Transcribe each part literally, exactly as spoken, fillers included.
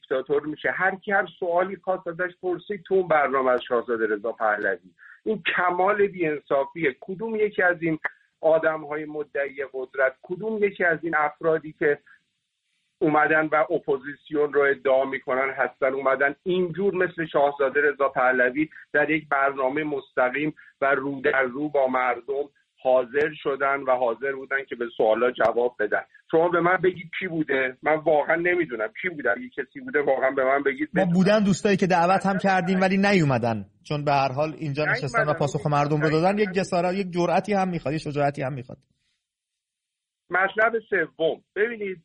دیکتاتور میشه. هر کی هر سوالی خواست ازش پرسید تو اون برنامه از شاهزاده رضا پهلوی. این کمال بی‌انصافیه. کدوم یکی از این آدم‌های مدعی قدرت، کدوم یکی از این افرادی که اومدن و اپوزیسیون رو ادعا میکنن هستن اومدن اینجور مثل شاهزاده رضا پهلوی در یک برنامه مستقیم و رو در رو با مردم حاضر شدن و حاضر بودن که به سوالا جواب بدن. شما به من بگید کی بوده؟ من واقعا نمیدونم کی بوده. اگه کسی بوده واقعا به من بگید. ما بودن دوستایی که دعوت هم کردیم ولی نیومدن، چون به هر حال اینجا نشستن و پاسخ مردم رو دادن. یک جسارت، یک جرأتی هم میخواد، یک شجاعتی هم میخواد. مطلب سوم، ببینید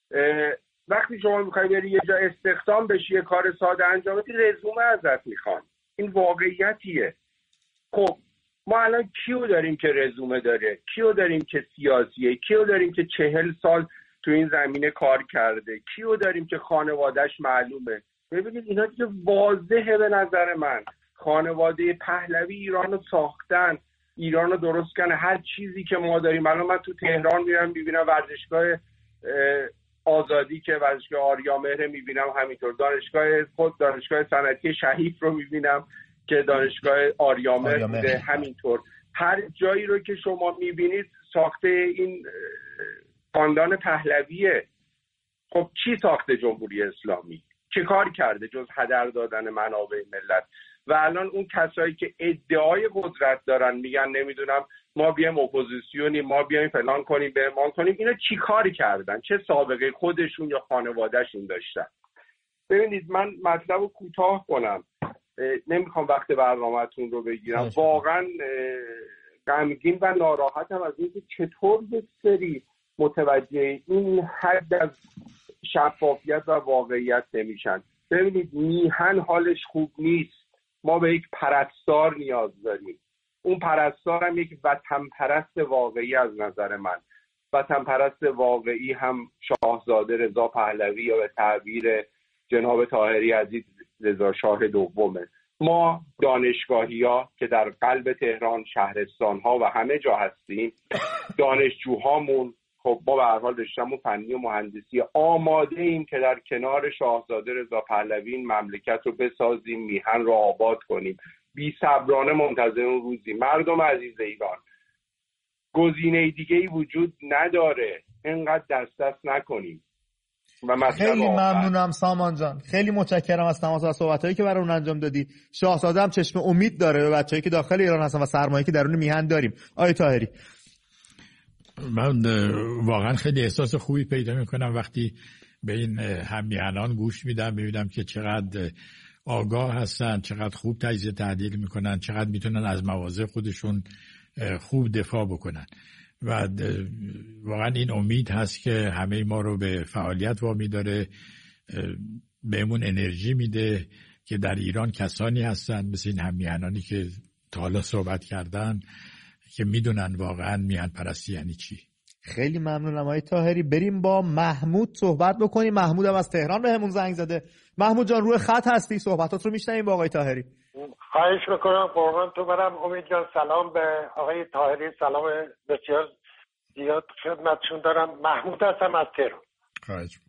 وقتی شما میخوای بری یه جا استخدام بشی، یه کار ساده انجام بدی، رزومه ازت میخوان. این واقعیتیه. خب ما الان کیو داریم که رزومه داره؟ کیو داریم که سیاسیه؟ کیو داریم که چهل سال تو این زمینه کار کرده؟ کیو داریم که خانوادهش معلومه؟ ببینید اینا دیگه واضحه به نظر من. خانواده پهلوی ایران رو ساختن، ایران رو درست کردن. هر چیزی که ما داریم الان، من تو تهران میرم میبینم ورزشگاه آزادی که ورزشگاه آریامهر میبینم، همینطور دانشگاه خود دانشگاه صنعتی شهید رو میبینم که دانشگاه آریامهر بوده، همینطور هر جایی رو که شما میبینید ساخته این خاندان پهلویه. خب چی ساخته جمهوری اسلامی؟ چه کار کرده جز هدر دادن منابع ملت؟ و الان اون کسایی که ادعای قدرت دارن میگن نمیدونم ما بیایم اپوزیسیونی، ما بیایم فلان کنیم بهمان کنیم، اینا چی کار کردن؟ چه سابقه خودشون یا خانوادهشون داشتن؟ ببینید من مطلب رو کوتاه کنم، نمیخوام وقت برنامه‌تون رو بگیرم. واقعا غمگین و ناراحتم از اینکه چطور یک سری متوجه این حد از شفافیت و واقعیت نمیشن. ببینید میهن حالش خوب نیست. ما به یک پرستار نیاز داریم. اون پرستار هم یک وطن پرست واقعی از نظر من. وطن پرست واقعی هم شاهزاده رضا پهلوی یا به تعبیر جناب طاهری عزیز رضا شاه دومه. ما دانشگاهی‌ها که در قلب تهران، شهرستان‌ها و همه جا هستیم، دانشجوهامون، خب ما به هر حال رشته‌مون فنی و مهندسی، آماده ایم که در کنار شاهزاده رضا پهلوی این مملکت رو بسازیم، میهن رو آباد کنیم. بی صبرانه منتظر اون روزی. مردم عزیز ایران، گزینه دیگه‌ای وجود نداره. اینقدر دست دست نکنیم. و خیلی ممنونم سامان جان، خیلی متشکرم از تماس و صحبتایی که برای اون انجام دادی. شاهزاده هم چشم امید داره به بچه‌ای که داخل ایران هستن و سرمایه‌ای که درون میهن داریم. آقای طاهری، من واقعا خیلی احساس خوبی پیدا میکنم وقتی به این هممیهنان گوش میدم، ببینم که چقدر آگاه هستن، چقدر خوب تجزیه تحلیل میکنن، چقدر میتونن از مواضع خودشون خوب دفاع بکنن. و واقعا این امید هست که همه ما رو به فعالیت وامی داره، بهمون انرژی میده که در ایران کسانی هستن مثل این هممیهنانی که تا حالا صحبت کردن که میدونن واقعا میهن پرستی یعنی چی. خیلی ممنونم آقای طاهری. بریم با محمود صحبت بکنیم. محمود هم از تهران بهمون زنگ زده. محمود جان روی خط هستی، صحبتات رو میشنویم با آقای طاهری. خواهش میکنم قربان تو برم. امید جان سلام به آقای طاهری، سلام بسیار زیاد خدمتشون دارم. محمود هستم از تهران. خواهش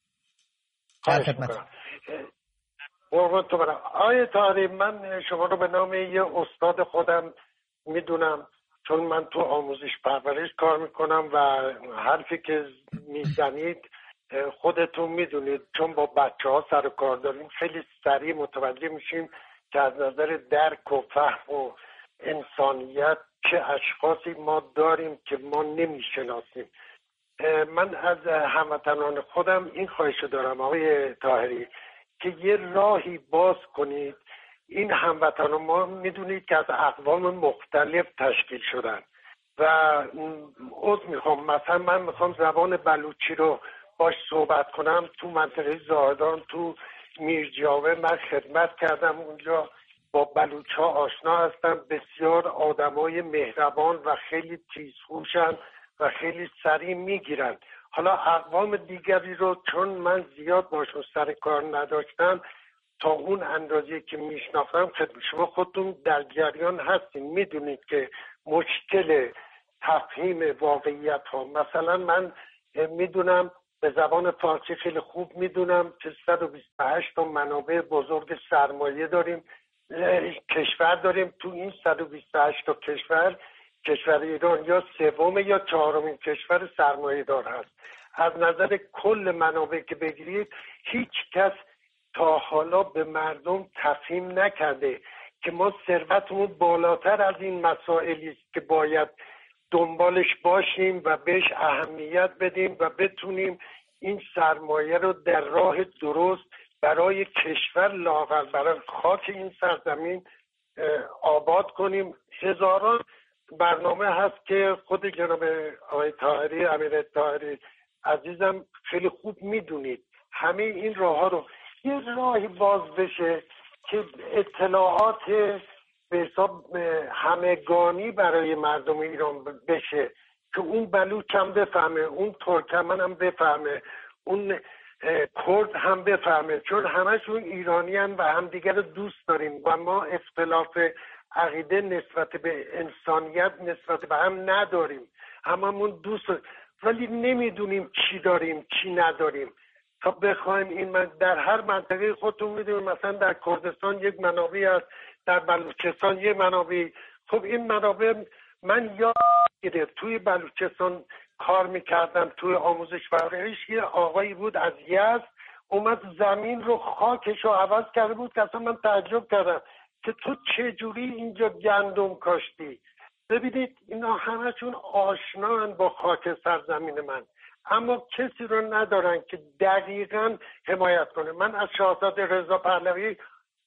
میکنم. قربان تو برم. آقای طاهری، من شما رو به نام یه استاد خودم میدونم، چون من تو آموزش پرورش کار میکنم و حرفی که میزنید خودتون میدونید، چون با بچه ها سر کار داریم خیلی سریع متوجه میشیم که از نظر درک و فهم و انسانیت چه اشخاصی ما داریم که ما نمیشناسیم. من از هموطنان خودم این خواهش دارم آقای طاهری که یه راهی باز کنید. این هموطنان ما میدونید که از اقوام مختلف تشکیل شدن و عذر میخوام، مثلا من میخوام زبان بلوچی رو باش صحبت کنم. تو منطقه زاهدان تو میرجاوه من خدمت کردم، اونجا با بلوچ ها آشنا هستم. بسیار آدمای مهربان و خیلی تیزهوشن و خیلی سریع میگیرن. حالا اقوام دیگری رو چون من زیاد باشون سر کار نداشتم، تا اون اندازه که میشناختم خدمت شما خودتون در جریان هستین، میدونید که مشکل تفهیم واقعیت ها، مثلا من میدونم به زبان فارسی خیلی خوب میدونم که صد و بیست و هشت تا منابع بزرگ سرمایه داریم، کشور داریم. تو این صد و بیست و هشت تا کشور کشور ایران یا سوم یا چهارمین کشور سرمایه دار هست. از نظر کل منابع که بگیرید هیچ کس تا حالا به مردم تفهیم نکرده که ما ثروتمون بالاتر از این مسائلی است که باید دنبالش باشیم و بهش اهمیت بدیم و بتونیم این سرمایه رو در راه درست برای کشور لااقل برای خاک این سرزمین آباد کنیم. هزاران برنامه هست که خود جناب آقای طاهری، امیر طاهری عزیزم خیلی خوب میدونید. همه این راه ها رو یه راهی باز بشه که اطلاعات به حساب همگانی برای مردم ایران بشه که اون بلوچ هم بفهمه، اون ترکمن هم بفهمه، اون کرد هم بفهمه، چون همشون ایرانی هم و همدیگر رو دوست داریم و ما اختلاف عقیده نسبت به انسانیت نسبت به هم نداریم، هممون دوست داریم، ولی نمیدونیم چی داریم چی نداریم تا بخوایم این من در هر منطقه خودتون میدونیم. مثلا در کردستان یک منابعی هست، در بلوچستان یک منابعی. خب این منابع من یاد گرفتم توی بلوچستان کار میکردم توی آموزش پرورش، یه آقایی بود از یزد اومد زمین رو خاکش رو عوض کرده بود که اصلا من تعجب کردم که تو چجوری اینجا گندم کاشتی. ببینید اینا همشون آشنان با خاک سرزمین من، اما کسی رو ندارن که دقیقاً حمایت کنه. من از شاهزاده رضا پهلوی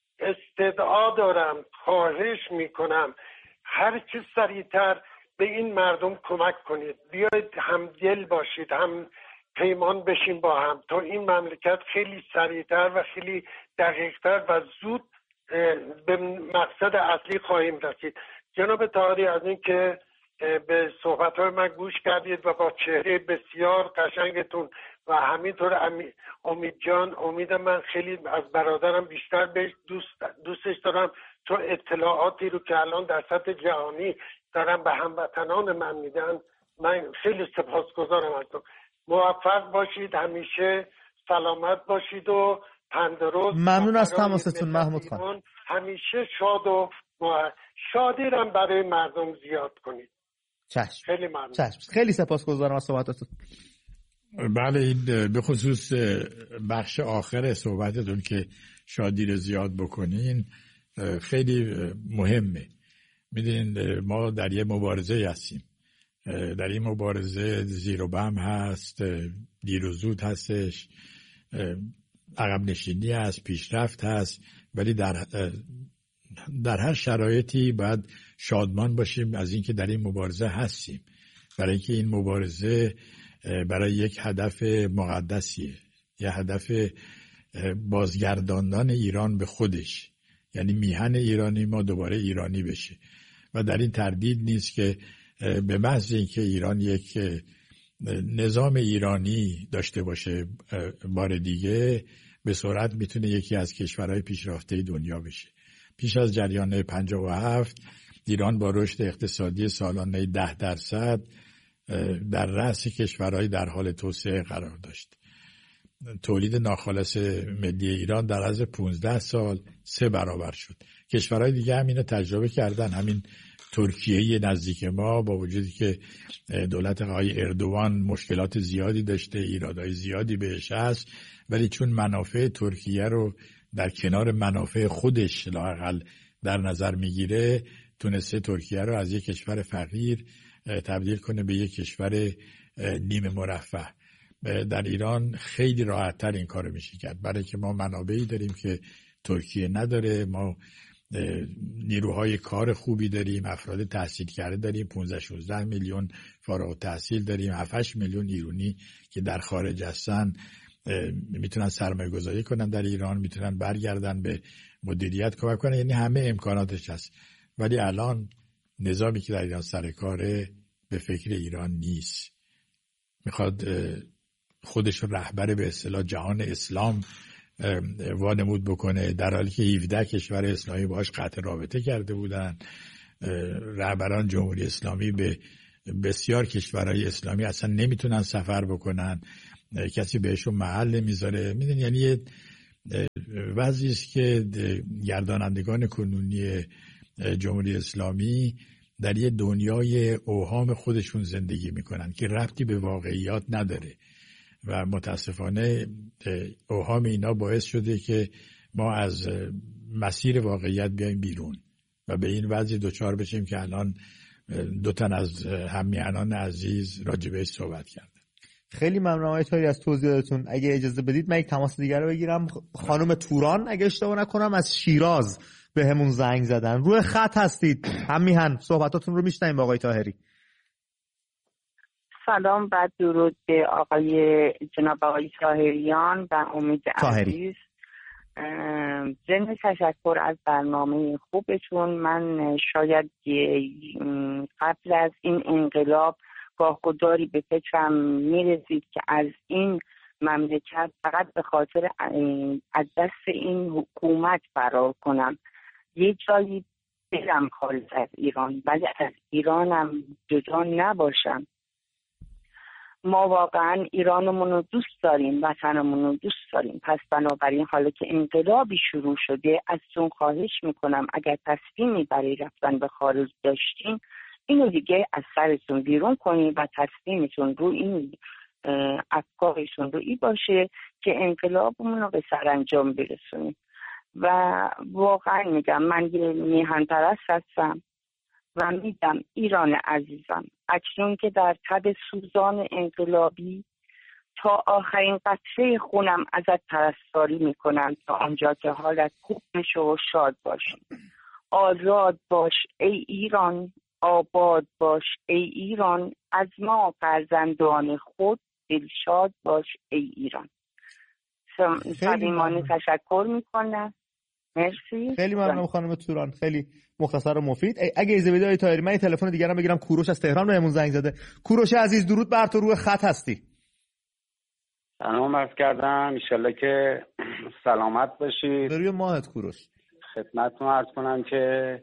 استدعا دارم، خواهش میکنم هر چه سریعتر به این مردم کمک کنید، بیاید همدل باشید، هم پیمان بشین با هم تا این مملکت خیلی سریعتر و خیلی دقیقتر و زود به مقصد اصلی خواهیم رسید. جناب طاهری از این که به صحبت‌های من گوش کردید و با چهره بسیار قشنگتون و همینطور امید جان، امید من خیلی از برادرم بیشتر بهش دوست دوستش دارم، چون اطلاعاتی رو که الان در سطح جهانی دارم به هموطنان من میدن، من خیلی سپاسگزارم ازتون. موفق باشید، همیشه سلامت باشید و تندرست. ممنون از تماستون محمود خان. همیشه شاد و شادی رو برای مردم زیاد کنید. چشم. خیلی ممنون. چشم. خیلی سپاسگزارم از صحبتاتون. بله، این به خصوص بخش آخر صحبتتون که شادی رو زیاد بکنین خیلی مهمه. میدونین ما در یه مبارزه هستیم، در این مبارزه زیر و بم هست، دیر و زود هستش، عقب نشینی هست، پیشرفت هست، ولی در در هر شرایطی باید شادمان باشیم از اینکه در این مبارزه هستیم، برای اینکه این مبارزه برای یک هدف مقدسیه، یه هدف بازگرداندن ایران به خودش، یعنی میهن ایرانی ما دوباره ایرانی بشه و در این تردید نیست که به محض اینکه ایران یک نظام ایرانی داشته باشه بار دیگه به سرعت میتونه یکی از کشورهای پیشرفته دنیا بشه. پیش از جریان پنجاه و هفت ایران با رشد اقتصادی سالانه ده درصد در رأس کشورهای در حال توسعه قرار داشت. تولید ناخالص ملی ایران در عرض پانزده سال سه برابر شد. کشورهای دیگه هم اینو تجربه کردن. همین ترکیه نزدیک ما با وجودی که دولت آقای اردوان مشکلات زیادی داشته، ایرادهای زیادی بهش هست، ولی چون منافع ترکیه رو در کنار منافع خودش لااقل در نظر میگیره، تونسته ترکیه رو از یک کشور فقیر تبدیل کنه به یک کشور نیمه مرفه. در ایران خیلی راحت‌تر این کارو میشه کرد، برای که ما منابعی داریم که ترکیه نداره. ما نیروهای کار خوبی داریم، افراد تحصیل کرده داریم، پانزده شانزده میلیون فارغ التحصیل داریم، هفت هشت میلیون ایرانی که در خارج هستن میتونن سرمایه گذاری کنن در ایران، میتونن برگردن به مدیریت کمک کنن، یعنی همه امکاناتش هست. ولی الان نظامی که در ایران سر کاره به فکر ایران نیست، میخواد خودش رو رهبر به اصطلاح جهان اسلام وانمود بکنه، در حالی که هفده کشور اسلامی باهاش قطع رابطه کرده بودن. رهبران جمهوری اسلامی به بسیار کشورهای اسلامی اصلا نمیتونن سفر بکنن. کسی بهشون محل نمیذاره. میدونی یعنی یه وضعی است که گردانندگان کنونی جمهوری اسلامی در یه دنیای اوهام خودشون زندگی میکنن که ربطی به واقعیات نداره و متاسفانه اوهام اینا باعث شده که ما از مسیر واقعیت بیایم بیرون و به این وضع دوچار بشیم که الان دو تن از هممیهنان عزیز راجبش صحبت کردن. خیلی ممنونم آقای طاهری از توضیحاتتون. اگه اجازه بدید من یک تماس دیگر رو بگیرم. خانم توران اگه اشتباه نکنم از شیراز به همون زنگ زدن. روی خط هستید هم میهن صحبتاتون رو میشنویم با آقای طاهری. سلام و درود به آقای جناب آقای طاهریان و امید عزیز. ضمن تشکر از برنامه خوبتون. من شاید قبل از این انقلاب گاهگداری به فکرم میرسید که از این مملکت فقط به خاطر از دست این حکومت فرار کنم، یه جایی برم خارج از ایران ولی از ایرانم جدا نباشم. ما واقعا ایرانمون رو دوست داریم، وطنمون رو دوست داریم. پس بنابراین حالا که انقلابی شروع شده ازتون خواهش میکنم اگر تصمیمی برای رفتن به خارج داشتین اینو دیگه از سرتون بیرون کنید و تصمیمتون رو این افکارشون رو ای باشه که انقلابمون رو به سرانجام برسونیم. و واقعا میگم من یه میهن پرست هستم و میگم ایران عزیزم اکنون که در تب سوزان انقلابی تا آخرین قطره خونم ازت پرستاری میکنم تا آنجا که حالت خوب بشه و شاد باشی. آزاد باش ای ایران، آباد باش ای ایران، از ما فرزندان خود دلشاد باش ای ایران. صمیمانه تشکر میکنم. مرسی. خیلی ممنونم خانم توران، خیلی مختصر و مفید. اگه اجازه بدید آقای طاهری من تلفن دیگه هم بگیرم. کوروش از تهران بهمون زنگ زده. کوروش عزیز درود بر تو، روی خط هستی. سلام عرض کردم، ان شاءالله که سلامت باشید. روی ماهت کوروش. خدمتتون عرض کنم که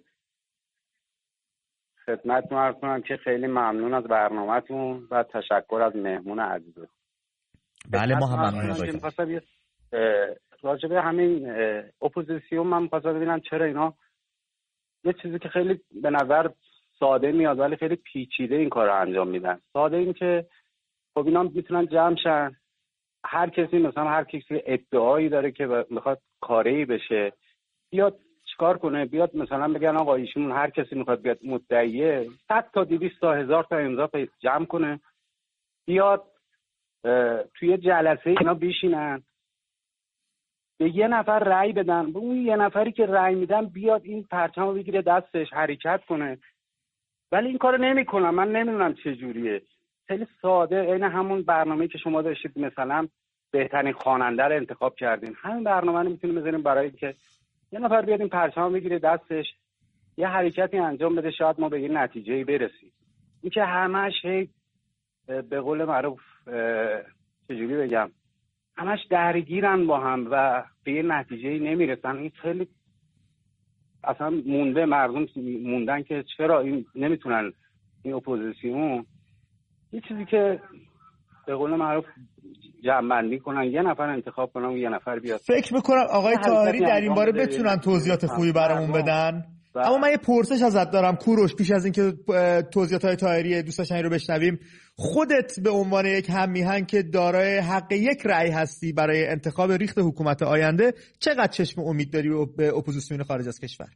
خدمتتون عرض کنم که خیلی ممنون از برنامه‌تون و تشکر از مهمون عزیز. بله ما هم ممنونیم. راجبه همین اپوزیسیون من می‌خواستم ببینم چرا اینا یه چیزی که خیلی به نظر ساده میاد ولی خیلی پیچیده این کار رو انجام میدن. ساده این که خب اینا میتونن جمع شن، هر کسی مثلا هر کسی ادعایی داره که میخواد کاری بشه بیاد چیکار کنه، بیاد مثلا بگن آقا ایشون هر کسی میخواد بیاد مدعیه صد تا دویست تا هزار تا امضا جمع کنه بیاد توی جلسه اینا بشینن به یه نفر رأی بدن، به اون یه نفری که رأی میدن بیاد این پرچمو بگیره دستش حرکت کنه. ولی این کارو نمیکنن. من نمیدونم چه جوریه. خیلی ساده، عین همون برنامه‌ای که شما داشتید مثلا بهترین خواننده رو انتخاب کردین، همین برنامه رو میتونیم بذاریم برای که یه نفر بیاد این پرچمو بگیره دستش یه حرکتی انجام بده، شاید ما به یه نتیجه‌ای برسیم. این که همش هی به قول معروف چجوری بگم همش درگیرن با هم و به یه نتیجه‌ای نمیرسن. این خیلی اصلا مونده، مردم موندن که چرا این نمیتونن این اپوزیسیون یه چیزی که به قول معروف جمع‌بندی کنن، یه نفر انتخاب کنن و یه نفر بیاد. فکر میکنم آقای طاهری در این باره بتونن توضیحات خوبی برامون بدن. اما من یه پرسش ازت دارم کوروش، پیش از اینکه توضیحات های طاهری دوست داشتنی رو بشنویم، خودت به عنوان یک هم میهن که دارای حق یک رأی هستی برای انتخاب ریخت حکومت آینده، چقدر چشم امید داری به اپوزیسیون خارج از کشور؟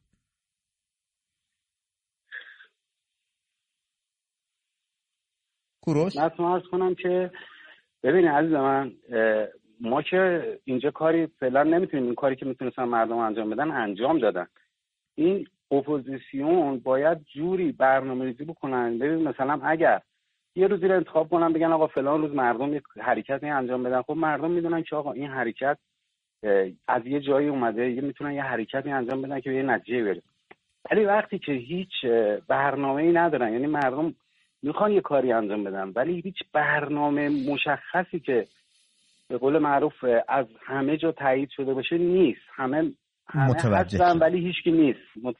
کوروش من عرض کنم که ببینید عزیز من، ما که اینجا کاری فعلا نمیتونیم، این کاری که میتونستن مردم انجام بدن انجام دادن. این اپوزیسیون باید جوری برنامه‌ریزی بکنن. ببین مثلا اگر یه روزی رو انتخاب کنن بگن آقا فلان روز مردم یک حرکتی انجام بدن، خب مردم میدونن که آقا این حرکت از یه جایی اومده، یه میتونن یه حرکتی انجام بدن که به یه نتیجه برسه. ولی وقتی که هیچ برنامه‌ای ندارن، یعنی مردم میخوان یه کاری انجام بدن ولی هیچ برنامه مشخصی که به قول معروف از همه جا تایید شده باشه نیست. همه همه هستن ولی هیچکی نیست. مت...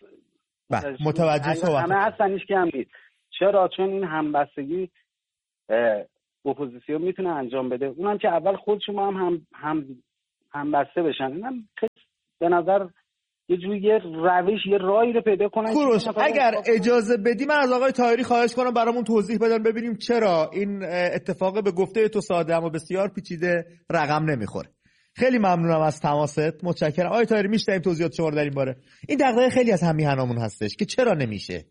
متوجه صحبت همه هستن هیچکی هم نیست. چرا؟ چون این همبستگی اپوزیسیون میتونه انجام بده، اونم که اول خودشون هم هم هم, هم بسته بشن. اینم به نظر یه جوری یه روش یه راهی رو پیدا کنن. کوروش اگر اجازه بدی من از آقای طاهری خواهش کنم برامون توضیح بدن ببینیم چرا این اتفاق به گفته تو ساده اما بسیار پیچیده رقم نمیخوره. خیلی ممنونم از تماست، متشکرم. آقای طاهری میشنویم توضیحات شما در این باره. این دغدغه خیلی از هممیهنامون هستش که چرا نمیشه.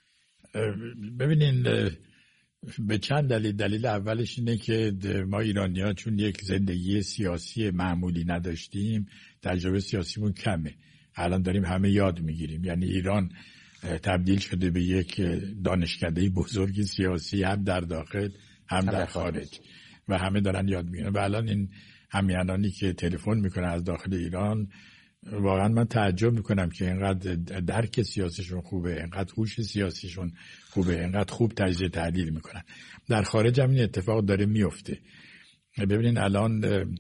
ببینین به چند دلیل. دلیل اولش اینه که ما ایرانی‌ها چون یک زندگی سیاسی معمولی نداشتیم، تجربه سیاسیمون کمه. الان داریم همه یاد میگیریم. یعنی ایران تبدیل شده به یک دانشکده بزرگی سیاسی، هم در داخل هم در خارج، و همه دارن یاد میگیرن. و الان این همیهنانی که تلفن میکنن از داخل ایران، واقعا من تعجب میکنم که اینقدر درک سیاسیشون خوبه، اینقدر هوش سیاسیشون خوبه، اینقدر خوب تجزیه تحلیل میکنن. در خارج هم این اتفاق داره میفته. ببینین الان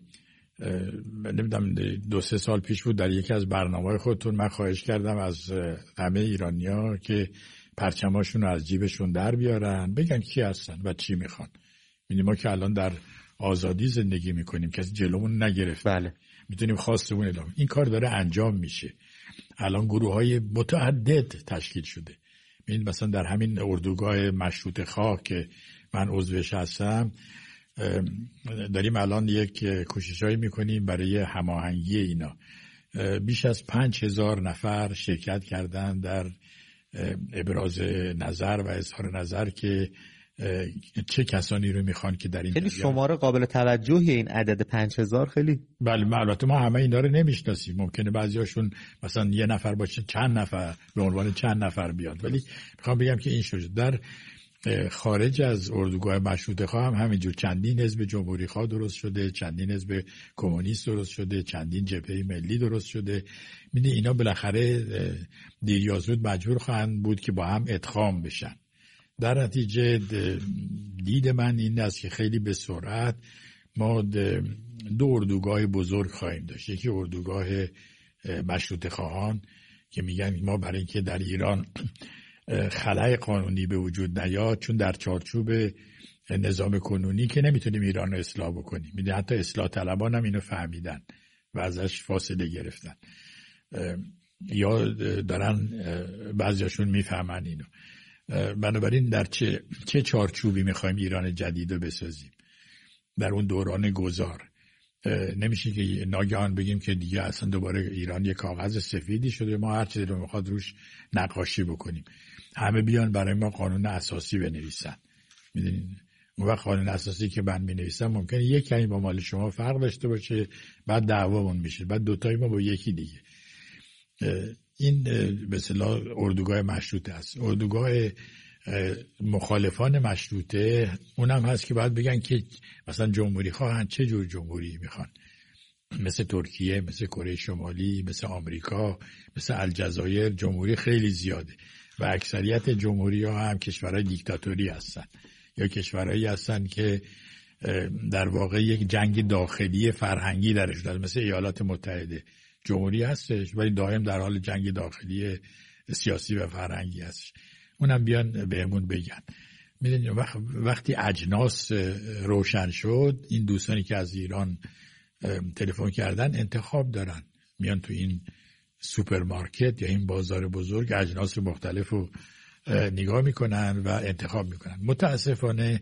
نمیدونم دو سه سال پیش بود در یکی از برنامه‌های خودتون من خواهش کردم از همه ایرانی‌ها که پرچماشون رو از جیبشون در بیارن، بگن کی هستن و چی میخوان. یعنی ما که الان در آزادی زندگی میکنیم، کسی جلومون نگرفت، بله میتونیم خواستمون اعلام. این کار داره انجام میشه. الان گروه‌های متعدد تشکیل شده. این مثلا در همین اردوگاه مشروطه خواه که من عضوش هستم، داریم الان یک کوششایی میکنیم برای هماهنگی اینا. بیش از پنج هزار نفر شرکت کردن در ابراز نظر و اظهار نظر که چه کسانی رو میخوان که در این خیلی شماره قابل توجهی این عدد پنج هزار. خیلی بله، البته ما همه اینا رو نمیشناسیم، ممکنه بعضیاشون مثلا یه نفر باشه چند نفر به عنوان چند نفر بیاد، ولی میخوام بگم که این شده. در خارج از اردوگاه مشروطه خواه هم همینجور چندین حزب جمهوری خواه درست شده، چندین حزب کمونیست درست شده، چندین جبهه ملی درست شده. میدونی اینا بالاخره دیر یا زود مجبور خواهند بود که با هم ادغام بشن. در نتیجه دید من این است که خیلی به سرعت ما دو اردوگاه بزرگ خواهیم داشت. یکی اردوگاه مشروطه خواهان که میگن ما برای اینکه در ایران خلأ قانونی به وجود نیاد، چون در چارچوب نظام کنونی که نمیتونیم ایران رو اصلاح بکنیم. میدونی حتی اصلاح طلبان هم اینو فهمیدن و ازش فاصله گرفتن، یا دارن بعضیاشون میفهمن اینو. بنابراین در چه چه چارچوبی میخوایم ایران جدید رو بسازیم در اون دوران گذار. نمیشه که ناگهان بگیم که دیگه اصلا دوباره ایران یک کاغذ سفیدی شده، ما هر چیزی رو میخواد روش نقاشی بکنیم. همه بیان برای ما قانون اساسی بنویسن. میدونین اون وقت قانون اساسی که من مینویسم ممکنه یک کمی با مال شما فرق داشته باشه، بعد دعوامون میشه، بعد دوتایی ما با یکی دیگه. این به اصطلاح اردوگاه مشروطه است. اردوگاه مخالفان مشروطه اونم هست که باید بگن که مثلا جمهوری خواهن چه جور جمهوری میخوان، مثل ترکیه، مثل کره شمالی، مثل آمریکا، مثل الجزایر. جمهوری خیلی زیاده و اکثریت جمهوری ها هم کشورهای دیکتاتوری هستن یا کشورهایی هستن که در واقع یک جنگ داخلی فرهنگی درش داره. مثل ایالات متحده جمهوری هستش ولی دائم در حال جنگ داخلی سیاسی و فرهنگی هستش. اونم بیان بهمون بگن. میدونید وقتی اجناس روشن شد، این دوستانی که از ایران تلفن کردن انتخاب دارن، میان تو این سوپرمارکت یا این بازار بزرگ اجناس مختلف رو نگاه میکنن و انتخاب میکنن. متاسفانه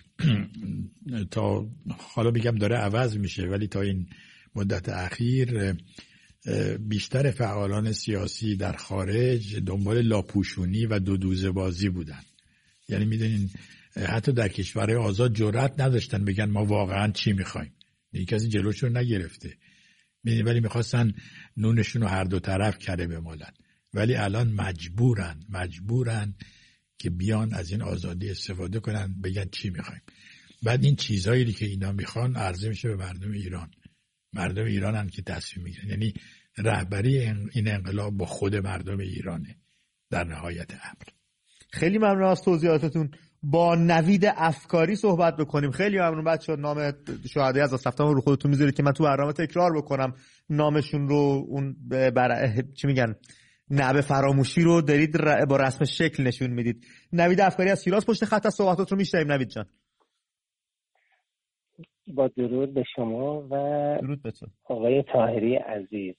تا حالا میگم داره عوض میشه، ولی تا این مدت اخیر بیشتر فعالان سیاسی در خارج دنبال لاپوشونی و دو دوزه بازی بودن. یعنی میدونین حتی در کشورهای آزاد جرأت نداشتن بگن ما واقعا چی میخوایم، یعنی کسی جلوشون نگرفته. میدونین ولی میخواستن نونشون رو هر دو طرف کره بمالن، ولی الان مجبورن مجبورن که بیان از این آزادی استفاده کنن، بگن چی میخوایم. بعد این چیزایی که اینا میخوان عرضه میشه به مردم ایران. مردم ایران هم که تصمیم میگیرن. یعنی رهبری این انقلاب با خود مردم ایرانه در نهایت امر. خیلی ممنون از توضیحاتتون. با نوید افکاری صحبت بکنیم. خیلی ممنون بچه‌ها. نام شهدای از سفتم رو خودتون میذارید که من تو برنامه تکرار بکنم نامشون رو. اون بر... چی میگن نعب فراموشی رو دارید با رسم شکل نشون میدید. نوید افکاری از شیراز پشت خط از صحبتات رو میشنویم. نوید جان. با درود به شما و درود به تو آقای طاهری عزیز.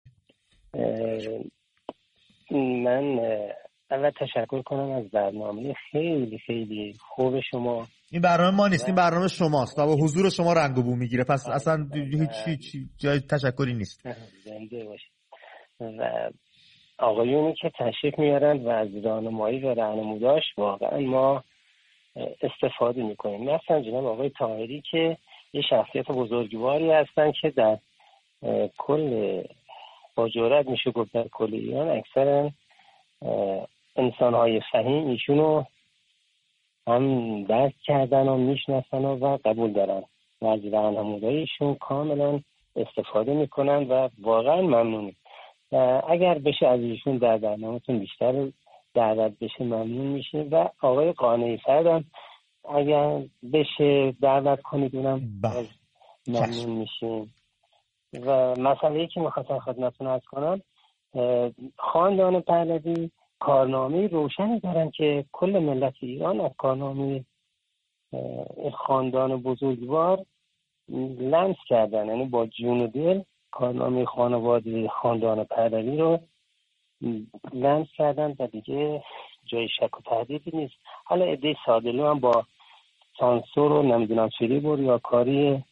من اول تشکر کنم از برنامه خیلی خیلی خوب شما. این برنامه ما نیست، این برنامه شماست و با حضور شما رنگ و بو میگیره، پس اصلا هیچ جای تشکری نیست. زنده باشید. و آقایونی که تشریف میارن و از راهنمایی و راهنموداش واقعا ما استفاده میکنیم، مثلا جناب آقای طاهری که یه شخصیت بزرگواری هستن که در کل با جرئت میشه گفت در کل ایران اکثر انسان‌های فهیم ایشونو هم درک کردن و میشناسن و قبول دارن و از راهنمودایشون کاملا استفاده میکنن و واقعا ممنونیم. و اگر بشه از ایشون در برنامه‌تون بیشتر دعوت بشه ممنون میشه. و آقای قانعی فرد اگر بشه دعوت کنید اونم ممنون میشیم. و مسئله‌ای که میخواستم خدمتتون عرض کنم، خاندان پهلوی کارنامه روشنی دارن که کل ملت ایران از کارنامه خاندان بزرگوار لمس کردن، یعنی با جون و دل کارنامه خانواده خاندان پهلوی رو لمس کردن و دیگه جای شک و تردیدی نیست. حالا عده سادلو هم با سانسور و نمیدونم فریب و ریاکاری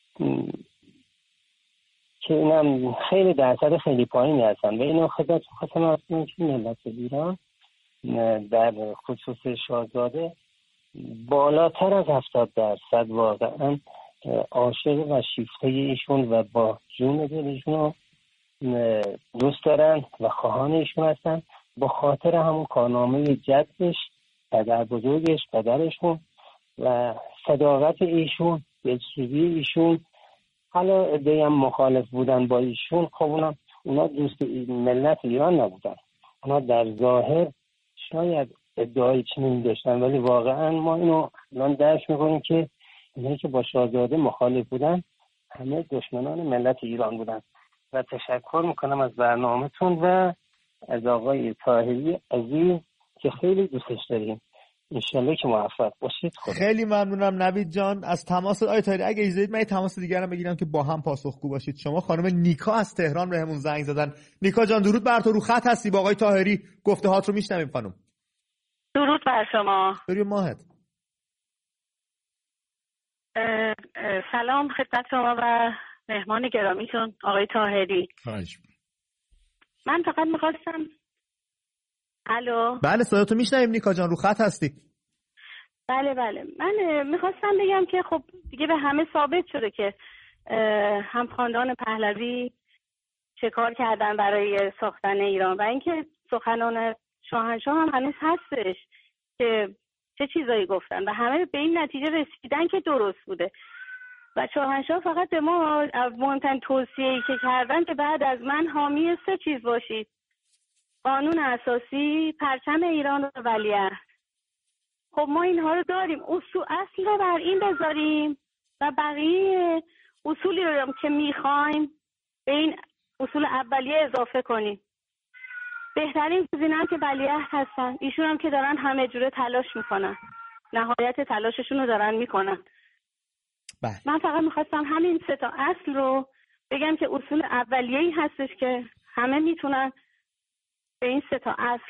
که اینم خیلی درصد خیلی پایینی هستن و اینو خدمت خواستم از کنم که ملت ایران در خصوص شاهزاده بالاتر از هفتاد درصد واقعا عاشق و شیفته ایشون و با جون دل ایشون دوست دارن و خواهان ایشون هستن، با خاطر همون کارنامه جدش، پدر بزرگش، پدرشون و صداقت ایشون، دلسوزی ایشون. حالا ادعی هم مخالف بودن با ایشون، خب اونا, اونا دوست ملت ایران نبودن، اونا در ظاهر شاید ادعای چنین داشتن، ولی واقعا ما اینو الان درک میکنیم که اینایی که با شاهزاده مخالف بودن همه دشمنان ملت ایران بودن. و تشکر میکنم از برنامه‌تون و از آقای طاهری عزیز که خیلی دوستش داریم. انشالله که موفق باشید. خود. خیلی ممنونم نوید جان از تماس. آقای طاهری اگه اجازه بدید من یه تماس دیگه هم بگیرم که با هم پاسخگو باشید. شما خانم نیکا از تهران بهمون زنگ زدن. نیکا جان درود بر تو، رو خط هستی با آقای طاهری گفته هات رو میشنویم خانم. درود بر شما. درود ماهت. اه اه سلام خدمت شما و مهمان گرامیتون آقای طاهری. خواهش. من فقط میخواستم الو. بله صداتو میشنویم نیکا جان، رو خط هستی. بله بله من میخواستم بگم که خب دیگه به همه ثابت شده که هم خاندان پهلوی چه کار کردن برای ساختن ایران و اینکه سخنان شاهنشاه هم هنوز هستش که چه چیزایی گفتن و همه به این نتیجه رسیدن که درست بوده و شاهنشاه فقط به ما مهمترین توصیه‌ای که کردن که بعد از من حامی سه چیز باشید: قانون اساسی، پرچم ایران و ولیعهد. خب ما اینها رو داریم، اصول اصل رو بر این بذاریم و بقیه اصولی رو که میخوایم به این اصول اولیه اضافه کنیم. بهترین گزینه هم که ولیعهد هستن، ایشون هم که دارن همه جوره تلاش میکنن، نهایت تلاششون رو دارن میکنن. بله. من فقط میخواستم همین سه تا اصل رو بگم که اصول اولیه‌ای هستش که همه میتونن به این سه تا اصل.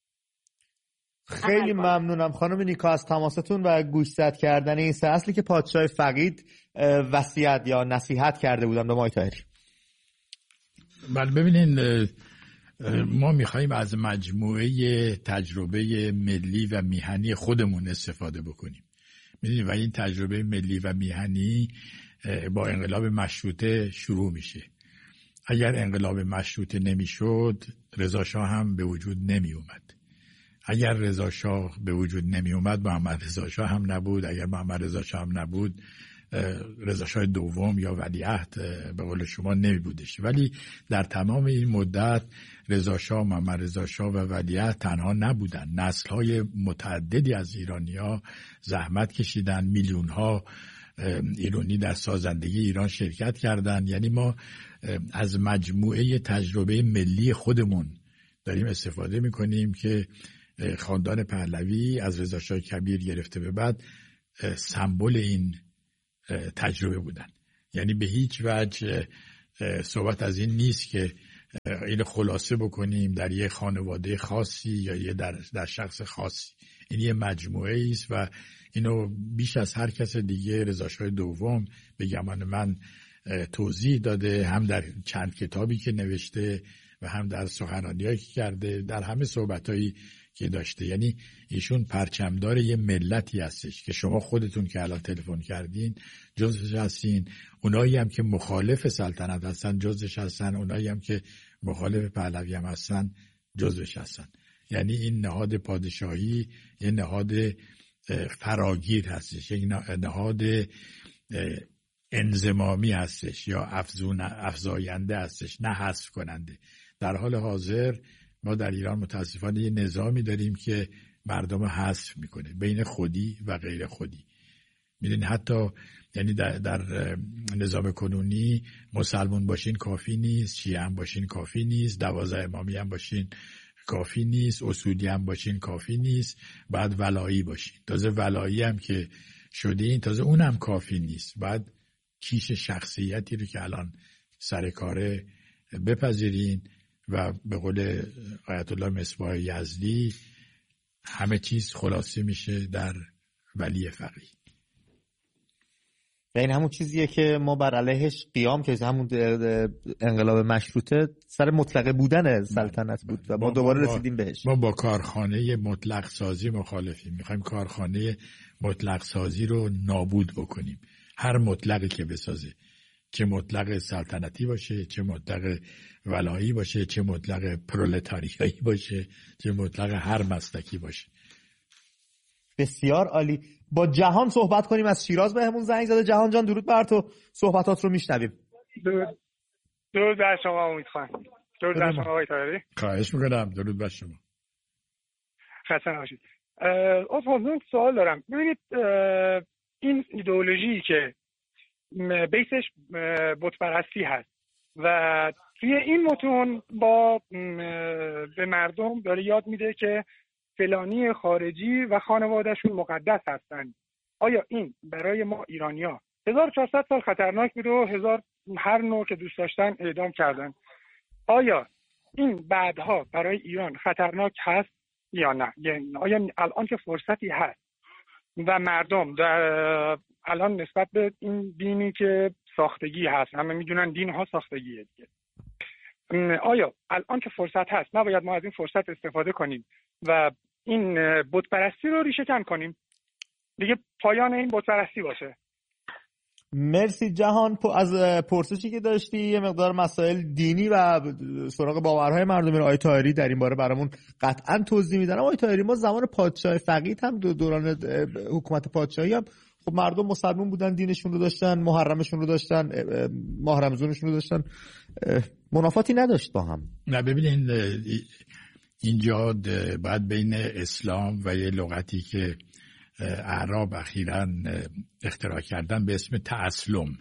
خیلی ممنونم خانم نیکا از تماستون و گوشزد کردن این سه اصلی که پادشاه فقید وصیت یا نصیحت کرده بودن به آقای طاهری. بله ببینین ما میخواییم از مجموعه تجربه ملی و میهنی خودمون استفاده بکنیم. میدونید و این تجربه ملی و میهنی با انقلاب مشروطه شروع میشه. اگر انقلاب مشروطه نمیشد رضا شاه هم به وجود نمی اومد. اگر رضا شاه به وجود نمی اومد محمد رضا شاه هم نبود. اگر محمد رضا شاه هم نبود رضا شاه دوم یا ولیعهد به قول شما نمی بودش. ولی در تمام این مدت رضا شاه، محمد رضا شاه و ولیعهد تنها نبودن. نسل‌های متعددی از ایرانی‌ها زحمت کشیدن، میلیون‌ها ایرانی در سازندگی ایران شرکت کردند. یعنی ما از مجموعه تجربه ملی خودمون داریم استفاده میکنیم که خاندان پهلوی از رضا شاه کبیر گرفته به بعد سمبل این تجربه بودن. یعنی به هیچ وجه صحبت از این نیست که این خلاصه بکنیم در یه خانواده خاصی یا یه در, در شخص خاصی. این یه مجموعه است و اینو بیش از هر کس دیگه رضا شاه دوم به گمان من توضیح داده، هم در چند کتابی که نوشته و هم در سخنرانی‌هایی که کرده، در همه صحبتایی که داشته. یعنی ایشون پرچمدار یه ملتی هستش که شما خودتون که الان تلفن کردین جزش هستین، اونایی هم که مخالف سلطنت هستن جزش هستن، اونایی هم که مخالف پهلوی هم هستن جزش هستن. یعنی این نهاد پادشاهی یه نهاد فراگیر هستش، یک نهاد انضمامی هستش یا افزون افزاینده هستش، نه حذف کننده. در حال حاضر ما در ایران متاسفانه یه نظامی داریم که مردم حذف میکنه بین خودی و غیر خودی. میدونید حتی یعنی در, در نظام کنونی مسلمان باشین کافی نیست، شیعه هم باشین کافی نیست، دوازده امامی هم باشین کافی نیست، اصولی هم باشین کافی نیست، بعد ولایی باشین. تازه ولایی هم که شدین تازه اونم کافی نیست، بعد کیش شخصیتی رو که الان سر کاره بپذیرین و به قول آیت الله مصباح یزدی همه چیز خلاصه میشه در ولی فقیه. و این همون چیزیه که ما بر علیهش قیام که همون انقلاب مشروطه سر مطلقه بودن سلطنت بود و ما دوباره رسیدیم بهش. ما با کارخانه مطلق سازی مخالفیم، میخوایم کارخانه مطلق سازی رو نابود بکنیم. هر مطلقی که بسازه، چه مطلق سلطنتی باشه، چه مطلق ولایی باشه، چه مطلق پرولتاریایی باشه، چه مطلق هر مسلکی باشه. بسیار عالی. با جهان صحبت کنیم از شیراز بهمون زنگ زده. جهان جان درود بر تو، صحبتات رو میشنویم. درود درود بر شما امید خان. درود بر شما آقای طاهری. خواهش میکنم. درود بر شما. خسته نباشید. اصلا من سوال دارم. ببینید این ایدئولوژی که بیسش بت پرستی هست و توی این متون با به مردم داره یاد میده که فلانی خارجی و خانوادهشون مقدس هستن. آیا این برای ما ایرانیا هزار و چهارصد سال خطرناک بود و هزار هر نوع که دوست داشتن اعدام کردن؟ آیا این بعدها برای ایران خطرناک هست یا نه؟ یعنی آیا الان که فرصتی هست و مردم در الان نسبت به این دینی که ساختگی هست، همه میدونن دین ها ساختگیه دیگه، آیا الان که فرصت هست نباید ما از این فرصت استفاده کنیم و این بت پرستی رو ریشه کن کنیم دیگه، پایان این بت پرستی باشه؟ مرسی جهان از پرسشی که داشتی. یه مقدار مسائل دینی و سراغ باورهای مردمی رو آقای طاهری در این باره برامون قطعا توضیح میدن. آقای طاهری ما زمان پادشاه فقیه هم دوران حکومت پادشاهی هم خب مردم مسلمان بودن، دینشون رو داشتن، محرمشون رو داشتن، ماه رمضانشون رو داشتن، منافاتی نداشت با هم. نه ببینید اینجا باید بین اسلام و یه لغتی که اعراب اخیراً اختراع کردن به اسم تأسلم.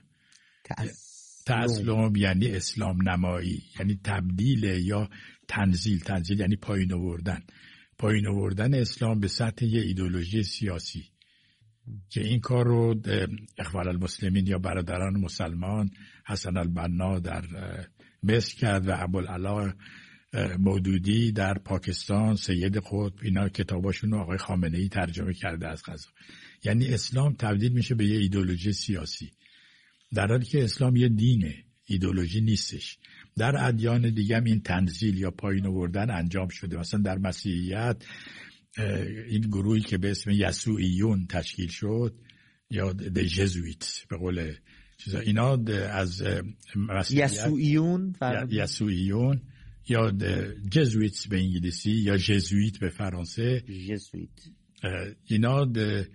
تأسلم یعنی اسلام نمایی، یعنی تبدیل یا تنزیل. تنزیل یعنی پایین آوردن، پایین آوردن اسلام به سطح یه ایدئولوژی سیاسی که این کار رو اخوان المسلمین یا برادران مسلمان حسن البنا در مصر کرد و ابوالعلا مودودی در پاکستان، سید قطب، اینا کتاباشون رو آقای خامنه‌ای ترجمه کرده از قضا. یعنی اسلام تبدیل میشه به یه ایدئولوژی سیاسی، در حالی که اسلام یه دینه، ایدئولوژی نیستش. در ادیان دیگه هم این تنزیل یا پایین آوردن انجام شده. مثلا در مسیحیت این گروهی که به اسم یسوعیون تشکیل شد یا د جزویت به قول چیزا، اینا از مسیحیت یسوعیون یسوعیون یا جزویت به انگلیسی یا جزویت به فرانسه، جزویت، اینا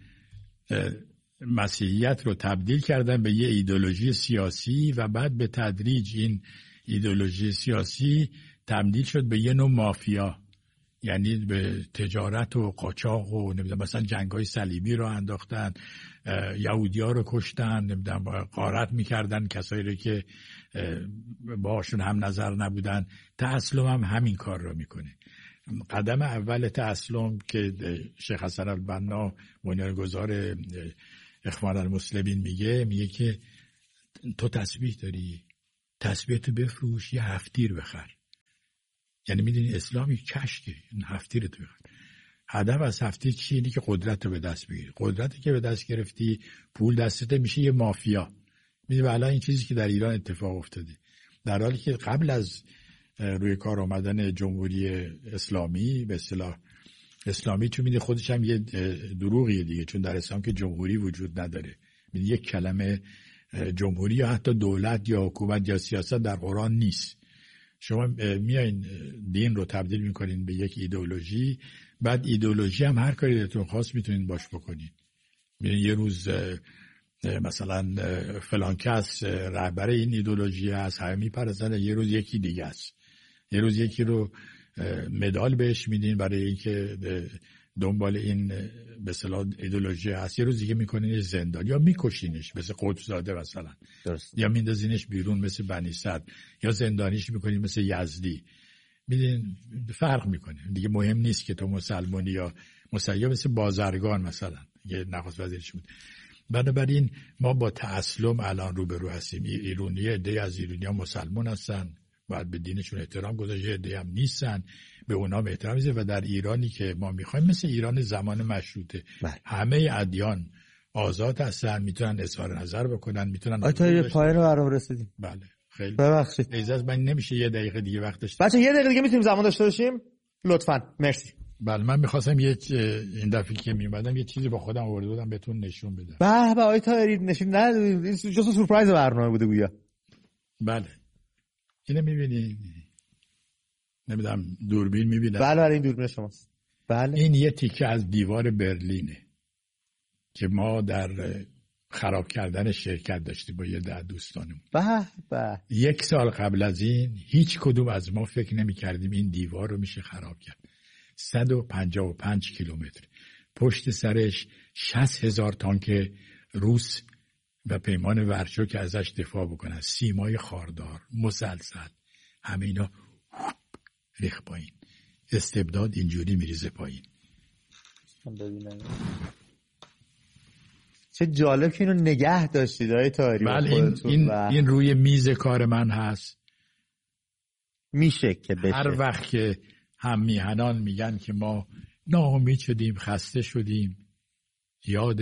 مسیحیت رو تبدیل کردن به یه ایدئولوژی سیاسی و بعد به تدریج این ایدئولوژی سیاسی تبدیل شد به یه نوع مافیا، یعنی به تجارت و قاچاق و نمیدونم مثلا جنگ‌های صلیبی رو انداختن، یهودی‌ها رو کشتن، نمیدونم غارت می‌کردن کسایی رو که باهاشون هم نظر نبودن. تأسلم هم همین کار رو میکنه. قدم اول تأسلم که شیخ حسن البنا بنیانگذار اخوان المسلمین میگه میگه که تو تسبیح داری، تسبیح تو بفروش، یه هفتیر بخر. یعنی میدونی اسلامی کشکی، این هفتیر تو بخر. هدف از هفتیر چیه؟ اینه که قدرت رو به دست بگیری. قدرتی که به دست گرفتی، پول دستته، میشه یه مافیا. میدونی الان این چیزی که در ایران اتفاق افتاده، در حالی که قبل از روی کار آمدن جمهوری اسلامی، به اصطلاح اسلامی، چون میده خودش هم یه دروغیه دیگه، چون در اسلام که جمهوری وجود نداره. میده یک کلمه جمهوری یا حتی دولت یا حکومت یا سیاست در قرآن نیست. شما میایین دین رو تبدیل میکنین به یک ایدئولوژی، بعد ایدئولوژی هم هر کاری دلتون خواست میتونین باش بکنین. میبینین یه روز مثلا فلان کس رهبر این ایدئولوژی هست، همه میپرستن، یه روز یکی دیگه است. یه روز یکی رو مدال بهش میدین برای اینکه دنبال این به اصطلاح ایدئولوژی هست، یه روز دیگه میکنینش زندان یا میکشینش مثل قطب‌زاده مثلا، درست. یا میندازینش بیرون مثل بنی صدر، یا زندانیش میکنین مثل یزدی. میدین فرق میکنه دیگه. مهم نیست که تو مسلمانی یا مسیحی، مثل بازرگان مثلا یه نخست وزیرش بود. بنابراین ما با تعصب الان روبرو هستیم. ایرانی، عده از ایرانی ها مسلمان هستن، باید به دینشون احترام گذاشت، عده هم نیستن، به اونا احترام میذاره. و در ایرانی که ما میخوایم مثل ایران زمان مشروطه، بله. همه ادیان آزاد هستن، میتونن اظهار نظر بکنن، میتونن. آیا تا یه پایان رو برام رسیدیم؟ بله خیلی ببخشید اجازه من نمیشه یه دقیقه دیگه وقت داشته بچه؟ یه دقیقه دیگه میتونیم زمان داشته باشیم لطفاً؟ مرسی. بله من میخواستم یه این دفعه که میومدم یه چیزی با خودم آورده بودم بهتون نشون بدم. به به آقای طاهری نشون نه، این جزء سورپرایز برنامه بوده گویا. بله اینو میبینی؟ نمیدونم دوربین میبینم. بله بله این دوربین شماست. بله این یه تیکه از دیوار برلینه که ما در خراب کردن شرکت داشتیم با یه ده دوستانم. به به یک سال قبل از این هیچ کدوم از ما فکر نمی کردیم این دیوار رو میشه خراب کرد. صد و پنجاه و پنج کیلومتر پشت سرش شصت هزار تانک روس و پیمان ورشو که ازش دفاع بکنن، سیمای خاردار مسلسل، همه اینا ریخ پایین. استبداد اینجوری میریزه پایین. چه جالب که اینو نگه داشتید آقای طاهری. بله این, این, و... این روی میز کار من هست. میشه که بشه. هر وقت که هم میهنان میگن که ما ناامید شدیم، خسته شدیم، یاد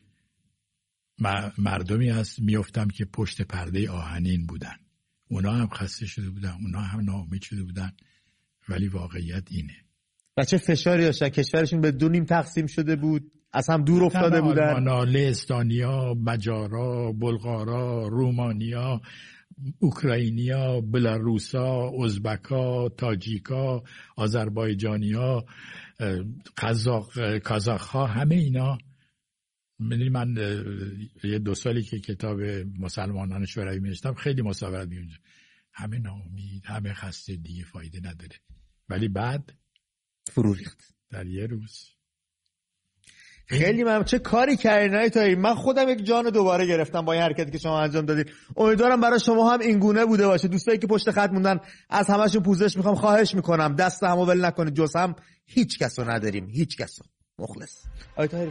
مردمی هست میافتم که پشت پرده آهنین بودن. اونا هم خسته شده بودن، اونا هم ناامید شده بودن، ولی واقعیت اینه. و چه فشاری داشتن، کشورشون به دو نیم تقسیم شده بود، از هم دور افتاده بودن. آلمانا، لهستانیا، مجارا، بلغارا، رومانیا، اوکراینیا، بلاروسا، ازبکا، تاجیکا، آذربایجانیا، قزاق، کازاخ‌ها، همه اینا. میدونی من یه دو سالی که کتاب مسلمانان شوروی می‌نوشتم خیلی مصاحبت می‌کنم، همه ناامید، همه خسته، دیگه فایده نداره. ولی بعد فرو ریخت در یه روز. خیلی ممنون. چه کاری کردین آقای طاهری. من خودم یک جان دوباره گرفتم با این حرکتی که شما انجام دادید. امیدوارم برای شما هم این گونه بوده باشه. دوستایی که پشت خط موندن از همشون پوزش میخوام، خواهش میکنم دست همو ول نکنید، جز هم هیچ کسو نداریم، هیچ کسو. مخلص. آقای طاهری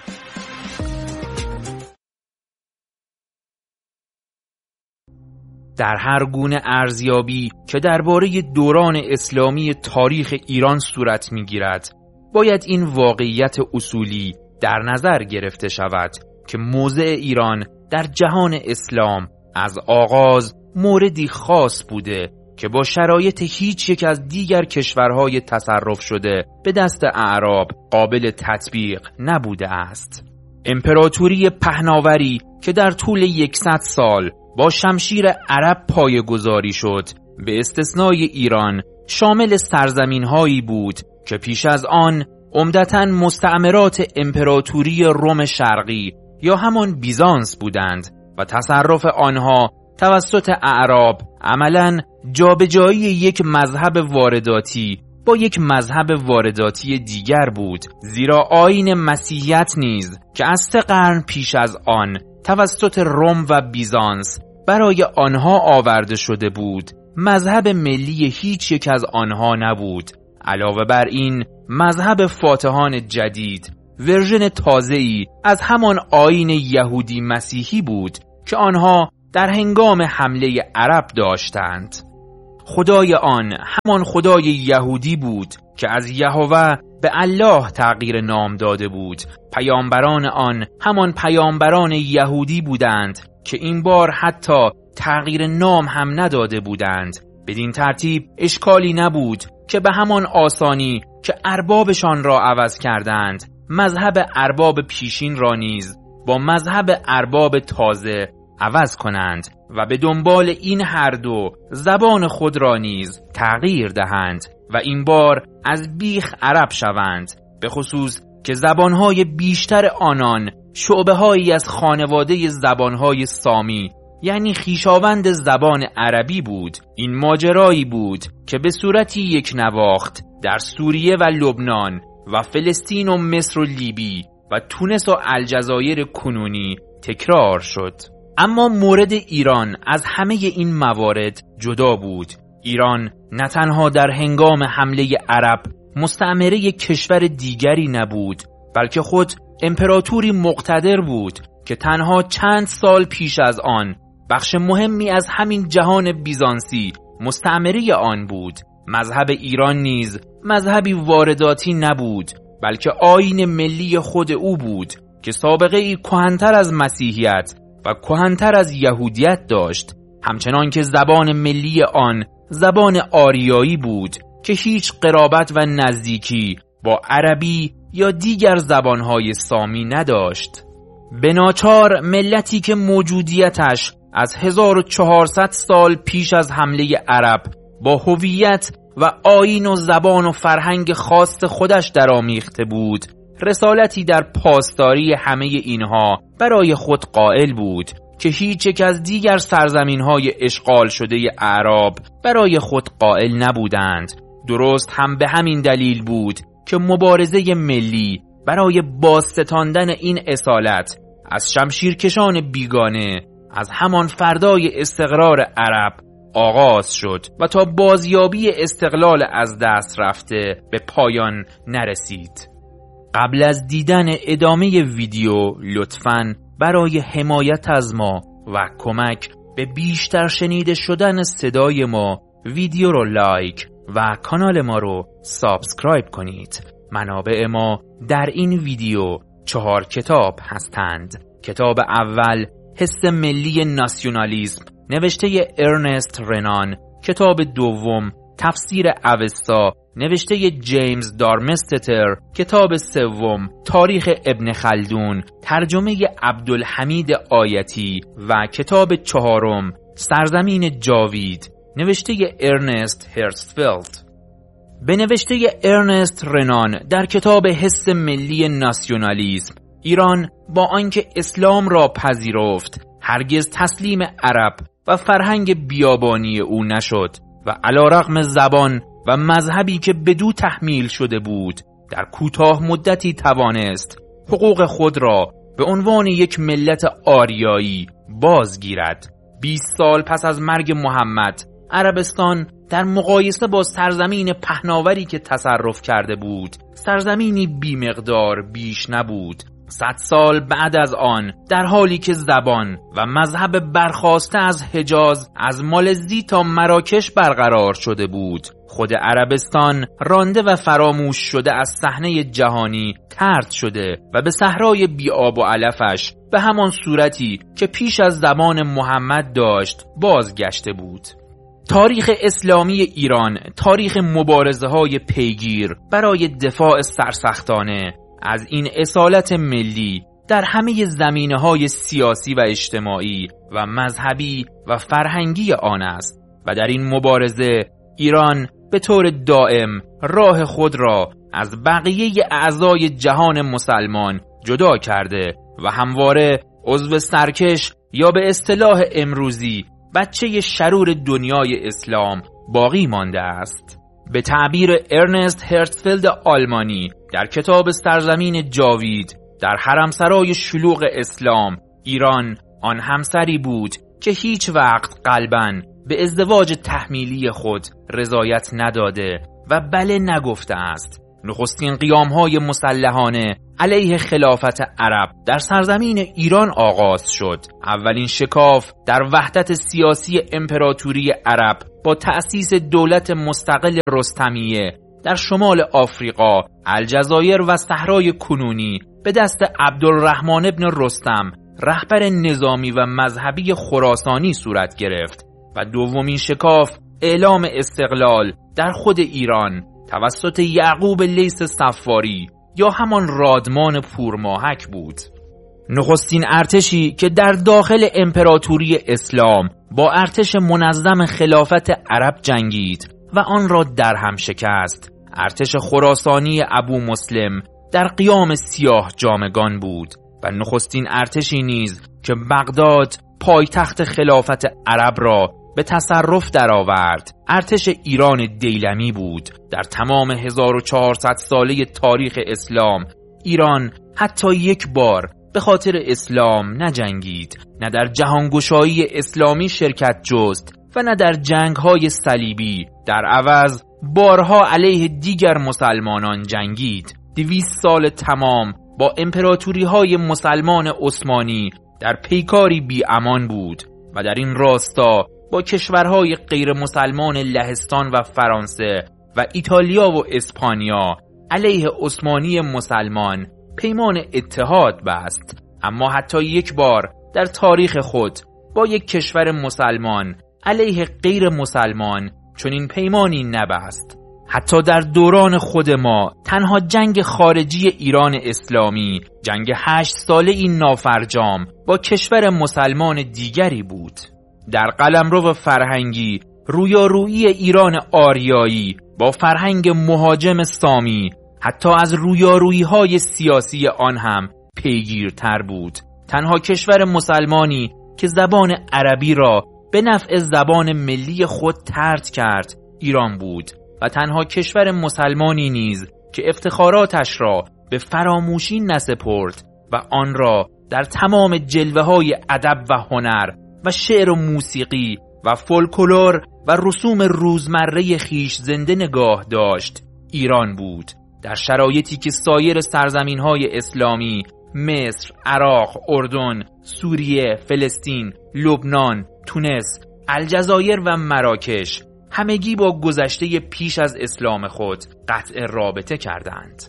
در هر گونه ارزیابی که درباره دوران اسلامی تاریخ ایران صورت میگیرد، باید این واقعیت اصولی در نظر گرفته شود که موضع ایران در جهان اسلام از آغاز موردی خاص بوده که با شرایط هیچ یک از دیگر کشورهای تصرف شده به دست اعراب قابل تطبیق نبوده است. امپراتوری پهناوری که در طول یکصد سال با شمشیر عرب پایه‌گذاری شد، به استثنای ایران شامل سرزمین‌هایی بود که پیش از آن عمدتاً مستعمرات امپراتوری روم شرقی یا همان بیزانس بودند و تصرف آنها توسط اعراب عملاً جابجایی یک مذهب وارداتی با یک مذهب وارداتی دیگر بود، زیرا آیین مسیحیت نیز که از سه قرن پیش از آن توسط روم و بیزانس برای آنها آورده شده بود، مذهب ملی هیچ یک از آنها نبود. علاوه بر این، مذهب فاتحان جدید ورژن تازه‌ای از همان آیین یهودی مسیحی بود که آنها در هنگام حمله عرب داشتند. خدای آن همان خدای یهودی بود که از یهوه به الله تغییر نام داده بود. پیامبران آن همان پیامبران یهودی بودند که این بار حتی تغییر نام هم نداده بودند. بدین ترتیب اشکالی نبود که به همان آسانی که اربابشان را عوض کردند، مذهب ارباب پیشین را نیز با مذهب ارباب تازه عوض کنند و به دنبال این هر دو زبان خود را نیز تغییر دهند و این بار از بیخ عرب شوند، به خصوص که زبانهای بیشتر آنان شعبه‌هایی از خانواده زبانهای سامی، یعنی خویشاوند زبان عربی بود. این ماجرایی بود که به صورتی یک نواخت در سوریه و لبنان و فلسطین و مصر و لیبی و تونس و الجزایر کنونی تکرار شد. اما مورد ایران از همه این موارد جدا بود. ایران نه تنها در هنگام حمله عرب مستعمره کشور دیگری نبود، بلکه خود امپراتوری مقتدر بود که تنها چند سال پیش از آن بخش مهمی از همین جهان بیزانسی مستعمره آن بود. مذهب ایران نیز مذهبی وارداتی نبود، بلکه آیین ملی خود او بود که سابقه ای کهن‌تر از مسیحیت و کهن‌تر از یهودیت داشت. همچنان که زبان ملی آن زبان آریایی بود که هیچ قرابت و نزدیکی با عربی یا دیگر زبانهای سامی نداشت. به ناچار ملتی که موجودیتش از هزار و چهارصد سال پیش از حمله عرب با هویت و آیین و زبان و فرهنگ خاص خودش درآمیخته بود، رسالتی در پاسداری همه اینها برای خود قائل بود که هیچ یک از دیگر سرزمین‌های اشغال شده اعراب برای خود قائل نبودند. درست هم به همین دلیل بود که مبارزه ملی برای بازستاندن این اصالت از شمشیرکشان بیگانه از همان فردای استقرار عرب آغاز شد و تا بازیابی استقلال از دست رفته به پایان نرسید. قبل از دیدن ادامه ویدیو لطفاً برای حمایت از ما و کمک به بیشتر شنیده شدن صدای ما ویدیو رو لایک و کانال ما رو سابسکرایب کنید. منابع ما در این ویدیو چهار کتاب هستند. کتاب اول حس ملی ناسیونالیسم نوشته ارنست رنان، کتاب دوم تفسیر اوستا نوشته جیمز دارمستتر، کتاب سوم تاریخ ابن خلدون ترجمه عبدالحمید آیتی و کتاب چهارم سرزمین جاوید نوشته ارنست هرتزفلد. به نوشته ارنست رنان در کتاب حس ملی ناسیونالیسم، ایران با آنکه اسلام را پذیرفت هرگز تسلیم عرب و فرهنگ بیابانی او نشد و علیرغم زبان و مذهبی که بدو تحمیل شده بود در کوتاه مدتی توانست حقوق خود را به عنوان یک ملت آریایی بازگیرد. بیست سال پس از مرگ محمد، عربستان در مقایسه با سرزمین پهناوری که تصرف کرده بود سرزمینی بیمقدار بیش نبود. صد سال بعد از آن، در حالی که زبان و مذهب برخاسته از حجاز از مالزی تا مراکش برقرار شده بود، خود عربستان رانده و فراموش شده از صحنه جهانی طرد شده و به صحرای بی آب و علفش به همان صورتی که پیش از زمان محمد داشت بازگشته بود. تاریخ اسلامی ایران تاریخ مبارزه های پیگیر برای دفاع سرسختانه از این اصالت ملی در همه زمینه‌های سیاسی و اجتماعی و مذهبی و فرهنگی آن است و در این مبارزه ایران به طور دائم راه خود را از بقیه اعضای جهان مسلمان جدا کرده و همواره عضو سرکش یا به اصطلاح امروزی بچه شرور دنیای اسلام باقی مانده است. به تعبیر ارنست هرتزفلد آلمانی در کتاب سرزمین جاوید، در حرمسرای شلوغ اسلام ایران آن همسری بود که هیچ وقت قلباً به ازدواج تحمیلی خود رضایت نداده و بله نگفته است نخستین قیام‌های مسلحانه علیه خلافت عرب در سرزمین ایران آغاز شد. اولین شکاف در وحدت سیاسی امپراتوری عرب با تأسیس دولت مستقل رستمیه در شمال آفریقا، الجزایر و صحرای کنونی به دست عبدالرحمن ابن رستم، رهبر نظامی و مذهبی خراسانی صورت گرفت و دومین شکاف اعلام استقلال در خود ایران توسط یعقوب لیث صفاری یا همان رادمان پورماهک بود. نخستین ارتشی که در داخل امپراتوری اسلام با ارتش منظم خلافت عرب جنگید و آن را در هم شکست، ارتش خراسانی ابو مسلم در قیام سیاه جامگان بود و نخستین ارتشی نیز که بغداد پایتخت خلافت عرب را به تصرف درآورد ارتش ایران دیلمی بود. در تمام هزار و چهارصد ساله تاریخ اسلام ایران حتی یک بار به خاطر اسلام نجنگید، نه در جهانگشایی اسلامی شرکت جست و نه در جنگ‌های صلیبی. در عوض بارها علیه دیگر مسلمانان جنگید. دویست سال تمام با امپراتوری‌های مسلمان عثمانی در پیکاری بی امان بود و در این راستا با کشورهای غیر مسلمان لهستان و فرانسه و ایتالیا و اسپانیا علیه عثمانی مسلمان پیمان اتحاد بست. اما حتی یک بار در تاریخ خود با یک کشور مسلمان علیه غیر مسلمان چنین پیمانی نبست. حتی در دوران خود ما تنها جنگ خارجی ایران اسلامی جنگ هشت ساله این نافرجام با کشور مسلمان دیگری بود. در قلمرو فرهنگی رویارویی ایران آریایی با فرهنگ مهاجم سامی حتی از رویارویی‌های سیاسی آن هم پیگیرتر بود. تنها کشور مسلمانی که زبان عربی را به نفع زبان ملی خود طرد کرد ایران بود و تنها کشور مسلمانی نیز که افتخاراتش را به فراموشی نسپرد و آن را در تمام جلوه‌های ادب و هنر و شعر و موسیقی و فولکلور و رسوم روزمره خیش زنده نگاه داشت ایران بود. در شرایطی که سایر سرزمین‌های اسلامی مصر، عراق، اردن، سوریه، فلسطین، لبنان، تونس، الجزایر و مراکش همگی با گذشته پیش از اسلام خود قطع رابطه کردند.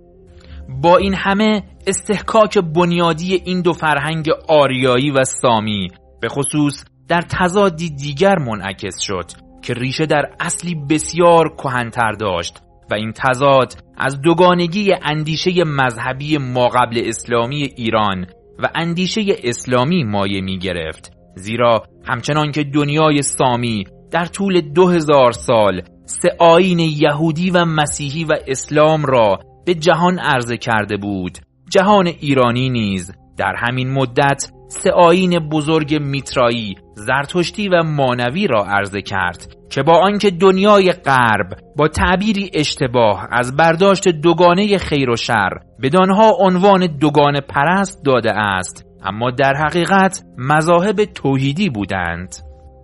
با این همه استحکاک بنیادی این دو فرهنگ آریایی و سامی به خصوص در تضادی دیگر منعکس شد که ریشه در اصلی بسیار کهن‌تر داشت و این تضاد از دوگانگی اندیشه مذهبی ماقبل اسلامی ایران و اندیشه اسلامی مایه می گرفت. زیرا همچنان که دنیای سامی در طول دو هزار سال سه آیین یهودی و مسیحی و اسلام را به جهان عرضه کرده بود، جهان ایرانی نیز در همین مدت سه آیین بزرگ میترایی، زرتشتی و مانوی را عرضه کرد که با آنکه دنیای غرب با تعبیری اشتباه از برداشت دوگانه خیر و شر بدانها عنوان دوگانه پرست داده است، اما در حقیقت مذاهب توحیدی بودند.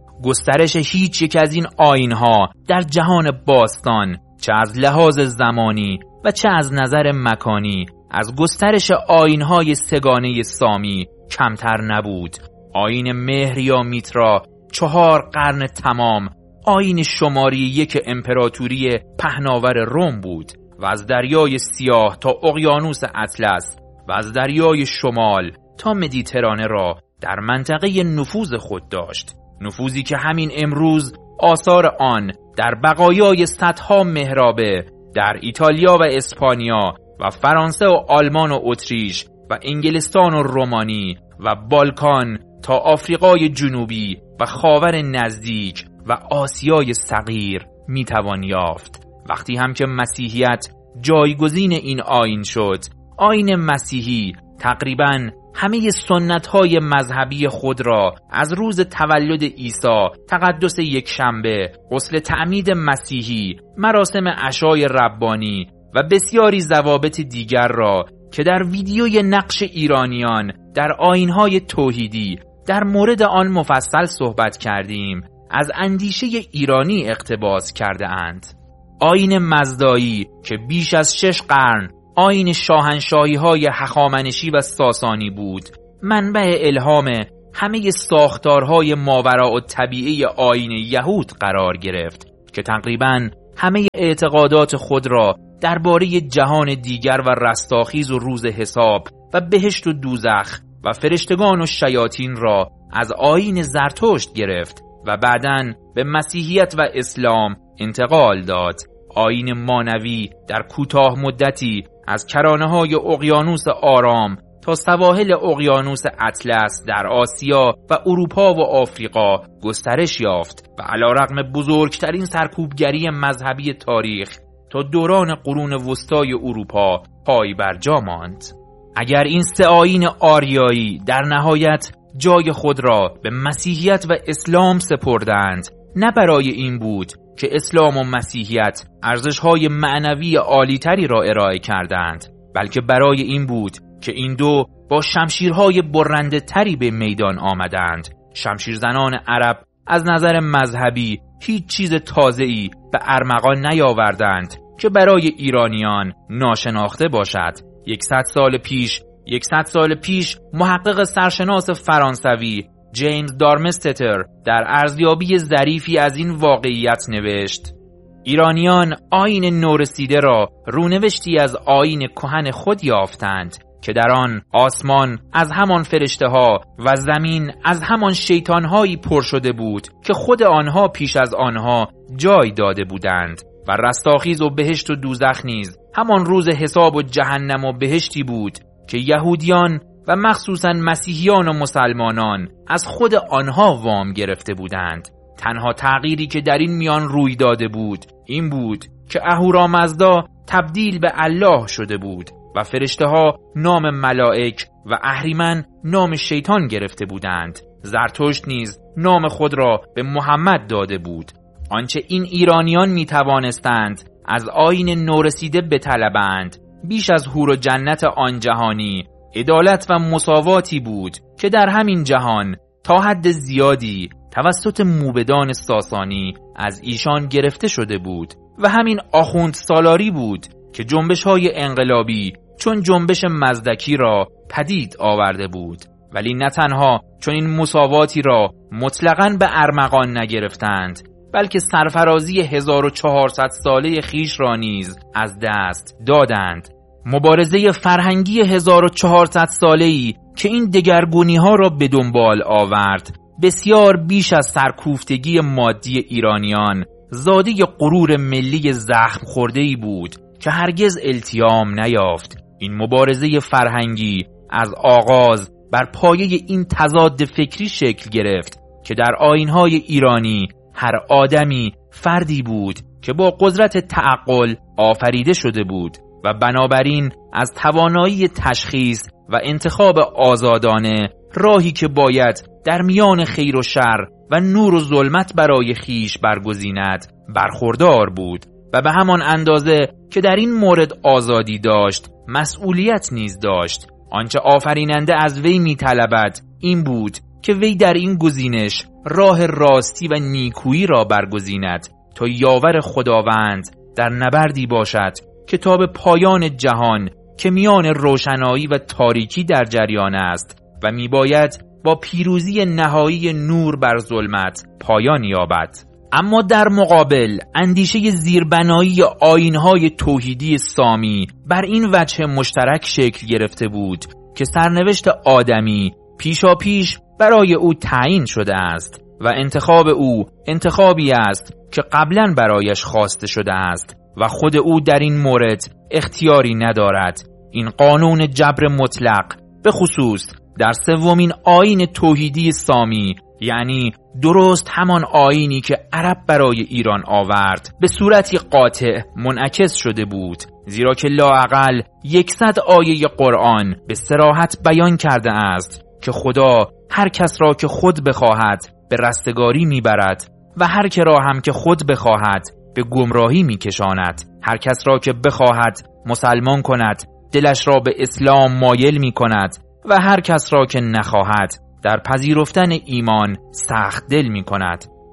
گسترش هیچ یک از این آیین‌ها در جهان باستان، چه از لحاظ زمانی و چه از نظر مکانی، از گسترش آیین‌های سگانه سامی کمتر نبود. آیین مهر یا میترا چهار قرن تمام آیین شماری یک امپراتوری پهناور روم بود و از دریای سیاه تا اقیانوس اطلس و از دریای شمال تا مدیترانه را در منطقه نفوذ خود داشت. نفوذی که همین امروز آثار آن در بقایای صدها محرابه در ایتالیا و اسپانیا و فرانسه و آلمان و اتریش و انگلستان و رومانی و بالکان تا آفریقای جنوبی و خاور نزدیک و آسیای صغیر میتوان یافت. وقتی هم که مسیحیت جایگزین این آیین شد، آیین مسیحی تقریباً همه سنت‌های مذهبی خود را از روز تولد عیسی، تقدس یکشنبه، غسل تعمید مسیحی، مراسم عشای ربانی و بسیاری ضوابط دیگر را که در ویدیوی نقش ایرانیان در آیین‌های توحیدی در مورد آن مفصل صحبت کردیم، از اندیشه ایرانی اقتباس کرده اند. آیین مزدایی که بیش از شش قرن آیین شاهنشاهی های هخامنشی و ساسانی بود، منبع الهام همه ساختارهای ماوراء الطبیعه آیین یهود قرار گرفت که تقریباً همه اعتقادات خود را درباره جهان دیگر و رستاخیز و روز حساب و بهشت و دوزخ و فرشتگان و شیاطین را از آیین زرتشت گرفت و بعداً به مسیحیت و اسلام انتقال داد. آیین مانوی در کوتاه مدتی از کرانه‌های اقیانوس آرام تا سواحل اقیانوس اطلس در آسیا و اروپا و آفریقا گسترش یافت و علیرغم بزرگترین سرکوبگری مذهبی تاریخ تا دوران قرون وسطای اروپا پای برجا ماند. اگر این سه آیین آریایی در نهایت جای خود را به مسیحیت و اسلام سپردند، نه برای این بود که اسلام و مسیحیت ارزش‌های معنوی عالی‌تری را ارائه کردند، بلکه برای این بود که این دو با شمشیرهای برنده تری به میدان آمدند. شمشیرزنان عرب از نظر مذهبی هیچ چیز تازه‌ای به ارمغان نیاوردند که برای ایرانیان ناشناخته باشد. یکصد سال پیش یکصد سال پیش محقق سرشناس فرانسوی جیمز دارمستتر در ارزیابی ظریفی از این واقعیت نوشت: ایرانیان آیین نورسیده را رونوشتی از آیین کهن خود یافتند که در آن آسمان از همان فرشته ها و زمین از همان شیطان هایی پر شده بود که خود آنها پیش از آنها جای داده بودند و رستاخیز و بهشت و دوزخ نیز همان روز حساب و جهنم و بهشتی بود که یهودیان و مخصوصاً مسیحیان و مسلمانان از خود آنها وام گرفته بودند. تنها تغییری که در این میان روی داده بود این بود که اهورامزدا تبدیل به الله شده بود و فرشته ها نام ملائک و اهریمن نام شیطان گرفته بودند. زرتشت نیز نام خود را به محمد داده بود. آنچه این ایرانیان می توانستند از آیین نورسیده بطلبند بیش از حور و جنت آن جهانی عدالت و مساواتی بود که در همین جهان تا حد زیادی توسط موبدان ساسانی از ایشان گرفته شده بود و همین آخوند سالاری بود که جنبش‌های انقلابی چون جنبش مزدکی را پدید آورده بود. ولی نه تنها چون این مساواتی را مطلقاً به ارمغان نگرفتند، بلکه سرفرازی هزار و چهارصد ساله خیش را نیز از دست دادند. مبارزه فرهنگی هزار و چهارصد ساله‌ای که این دگرگونی‌ها را به دنبال آورد بسیار بیش از سرکوفتگی مادی ایرانیان زاده غرور ملی زخم خورده‌ای بود که هرگز التیام نیافت. این مبارزه فرهنگی از آغاز بر پایه این تضاد فکری شکل گرفت که در آیین‌های ایرانی هر آدمی فردی بود که با قدرت تعقل آفریده شده بود و بنابراین از توانایی تشخیص و انتخاب آزادانه راهی که باید در میان خیر و شر و نور و ظلمت برای خیش برگزیند برخوردار بود و به همان اندازه که در این مورد آزادی داشت مسئولیت نیز داشت. آنچه آفریننده از وی می طلبد این بود که وی در این گزینش راه راستی و نیکویی را برگزیند تا یاور خداوند در نبردی باشد که تا به پایان جهان که میان روشنایی و تاریکی در جریان است و میباید با پیروزی نهایی نور بر ظلمت پایان یابد. اما در مقابل اندیشه زیربنایی آیین‌های توحیدی سامی بر این وجه مشترک شکل گرفته بود که سرنوشت آدمی پیشا پیش برای او تعیین شده است و انتخاب او انتخابی است که قبلا برایش خواسته شده است و خود او در این مورد اختیاری ندارد. این قانون جبر مطلق به خصوص در سومین آیین توحیدی سامی، یعنی درست همان آیینی که عرب برای ایران آورد، به صورتی قاطع منعکس شده بود، زیرا که لااقل یکصد آیه قرآن به صراحت بیان کرده است که خدا هر کس را که خود بخواهد به رستگاری میبرد و هر که را هم که خود بخواهد به گمراهی میکشاند. هر کس را که بخواهد مسلمان کند، دلش را به اسلام مایل میکند و هر کس را که نخواهد در پذیرفتن ایمان سخت دل می کند.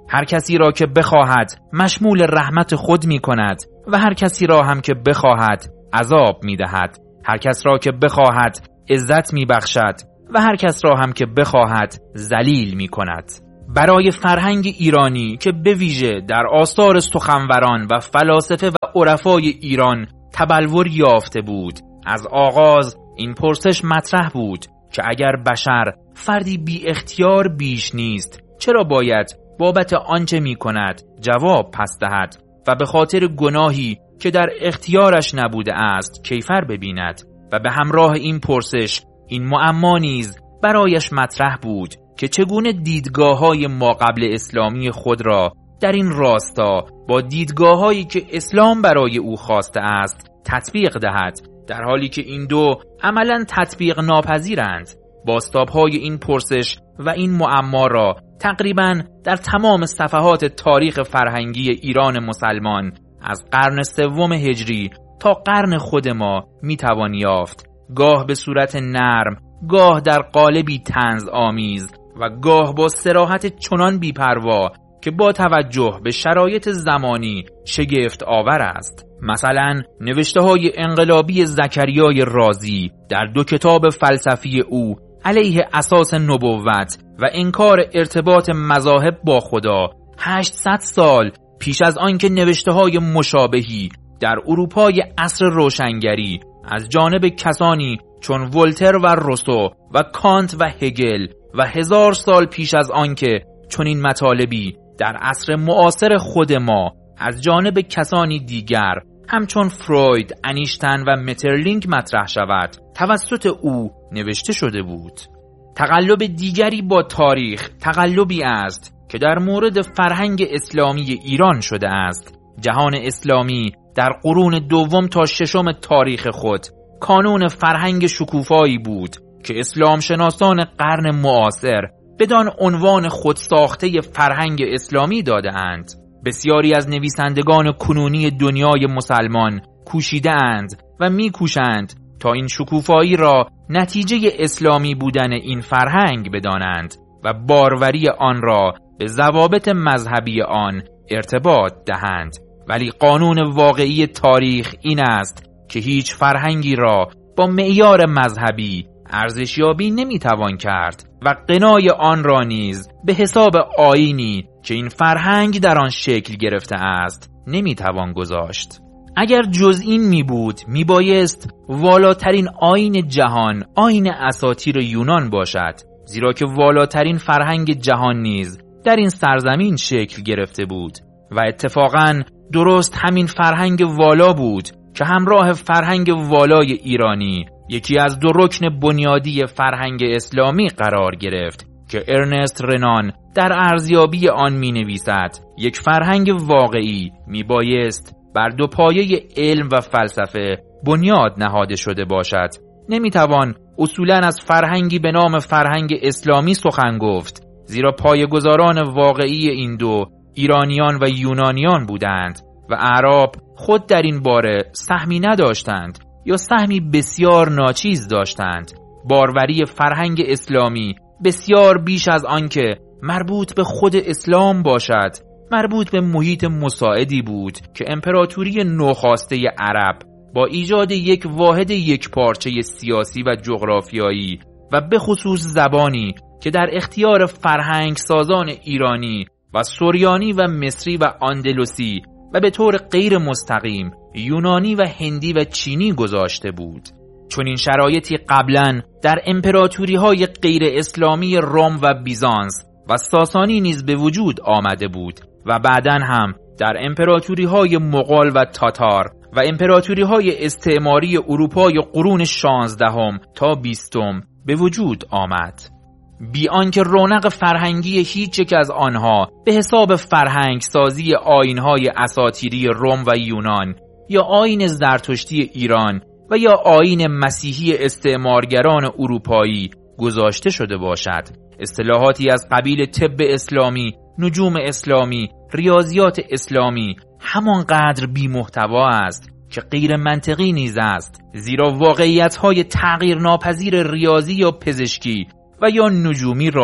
هر کسی را که بخواهد مشمول رحمت خود می کند و هر کسی را هم که بخواهد عذاب می دهد. هر کس را که بخواهد عزت می بخشد و هر کس را هم که بخواهد ذلیل می کند. برای فرهنگ ایرانی که به ویژه در آثار سخنوران و فلاسفه و عرفای ایران تبلور یافته بود، از آغاز این پرسش مطرح بود که اگر بشر فردی بی اختیار بیش نیست، چرا باید بابت آنچه می کند جواب پس دهد و به خاطر گناهی که در اختیارش نبوده است کیفر ببیند؟ و به همراه این پرسش این معما نیز برایش مطرح بود که چگونه دیدگاه‌های ماقبل اسلامی خود را در این راستا با دیدگاه‌هایی که اسلام برای او خواسته است تطبیق دهد، در حالی که این دو عملاً تطبیق ناپذیرند. بازتاب‌های این پرسش و این معما را تقریباً در تمام صفحات تاریخ فرهنگی ایران مسلمان از قرن سوم هجری تا قرن خود ما میتوان یافت، گاه به صورت نرم، گاه در قالبی طنز آمیز و گاه با صراحت چنان بی‌پروا که با توجه به شرایط زمانی شگفت آور است. مثلا نوشته های انقلابی زکریای رازی در دو کتاب فلسفی او علیه اساس نبوت و انکار ارتباط مذاهب با خدا هشتصد سال پیش از آنکه نوشته های مشابهی در اروپای عصر روشنگری از جانب کسانی چون ولتر و روسو و کانت و هگل و هزار سال پیش از آنکه چنین مطالبی در عصر معاصر خود ما از جانب کسانی دیگر همچون فروید، انیشتن و مترلینک مطرح شود، توسط او نوشته شده بود. تقلب دیگری با تاریخ تقلبی است که در مورد فرهنگ اسلامی ایران شده است. جهان اسلامی در قرون دوم تا ششم تاریخ خود کانون فرهنگ شکوفایی بود که اسلام شناسان قرن معاصر بدان عنوان خودساخته فرهنگ اسلامی داده اند. بسیاری از نویسندگان کنونی دنیای مسلمان کوشیده اند و می کوشند تا این شکوفایی را نتیجه اسلامی بودن این فرهنگ بدانند و باروری آن را به ضوابط مذهبی آن ارتباط دهند. ولی قانون واقعی تاریخ این است که هیچ فرهنگی را با معیار مذهبی ارزشیابی نمیتوان کرد و قنای آن را نیز به حساب آیینی که این فرهنگ در آن شکل گرفته است نمیتوان گذاشت. اگر جز این می بود می بایست والاترین آیین جهان آیین اساطیر یونان باشد، زیرا که والاترین فرهنگ جهان نیز در این سرزمین شکل گرفته بود و اتفاقاً درست همین فرهنگ والا بود که همراه فرهنگ والای ایرانی یکی از دو رکن بنیادی فرهنگ اسلامی قرار گرفت که ارنست رنان در ارزیابی آن می نویسد یک فرهنگ واقعی می بایست بر دو پایه علم و فلسفه بنیاد نهاده شده باشد. نمی توان اصولاً از فرهنگی به نام فرهنگ اسلامی سخن گفت، زیرا پایه‌گذاران واقعی این دو ایرانیان و یونانیان بودند و اعراب خود در این باره سهمی نداشتند یا سهمی بسیار ناچیز داشتند. باروری فرهنگ اسلامی بسیار بیش از آنکه مربوط به خود اسلام باشد، مربوط به محیط مساعدی بود که امپراتوری نوخاسته عرب با ایجاد یک واحد یک پارچه سیاسی و جغرافیایی و به خصوص زبانی که در اختیار فرهنگ سازان ایرانی و سوریانی و مصری و اندلسی و به طور غیر مستقیم یونانی و هندی و چینی گذاشته بود. چون این شرایطی قبلاً در امپراتوری های غیر اسلامی روم و بیزانس و ساسانی نیز به وجود آمده بود و بعداً هم در امپراتوری های مغول و تاتار و امپراتوری های استعماری اروپای قرون شانزدهم تا بیستم به وجود آمد. بی آنکه رونق فرهنگی هیچ یک از آنها به حساب فرهنگ سازی آیین‌های اساطیری روم و یونان یا آیین زرتشتی ایران و یا آیین مسیحی استعمارگران اروپایی گذاشته شده باشد. اصطلاحاتی از قبیل طب اسلامی، نجوم اسلامی، ریاضیات اسلامی همانقدر بی محتوا است که غیر منطقی نیز است، زیرا واقعیت‌های تغییر ناپذیر ریاضی یا پزشکی و یا نجومی را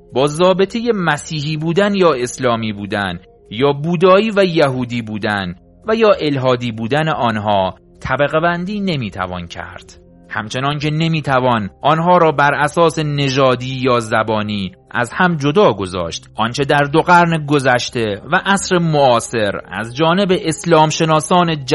با ضابطه مسیحی بودن یا اسلامی بودن یا بودایی و یهودی بودن و یا الحادی بودن آنها طبقه بندی نمیتوان کرد. همچنان که نمیتوان آنها را بر اساس نژادی یا زبانی از هم جدا گذاشت، آنچه در دو قرن گذشته و عصر معاصر از جانب اسلام شناسان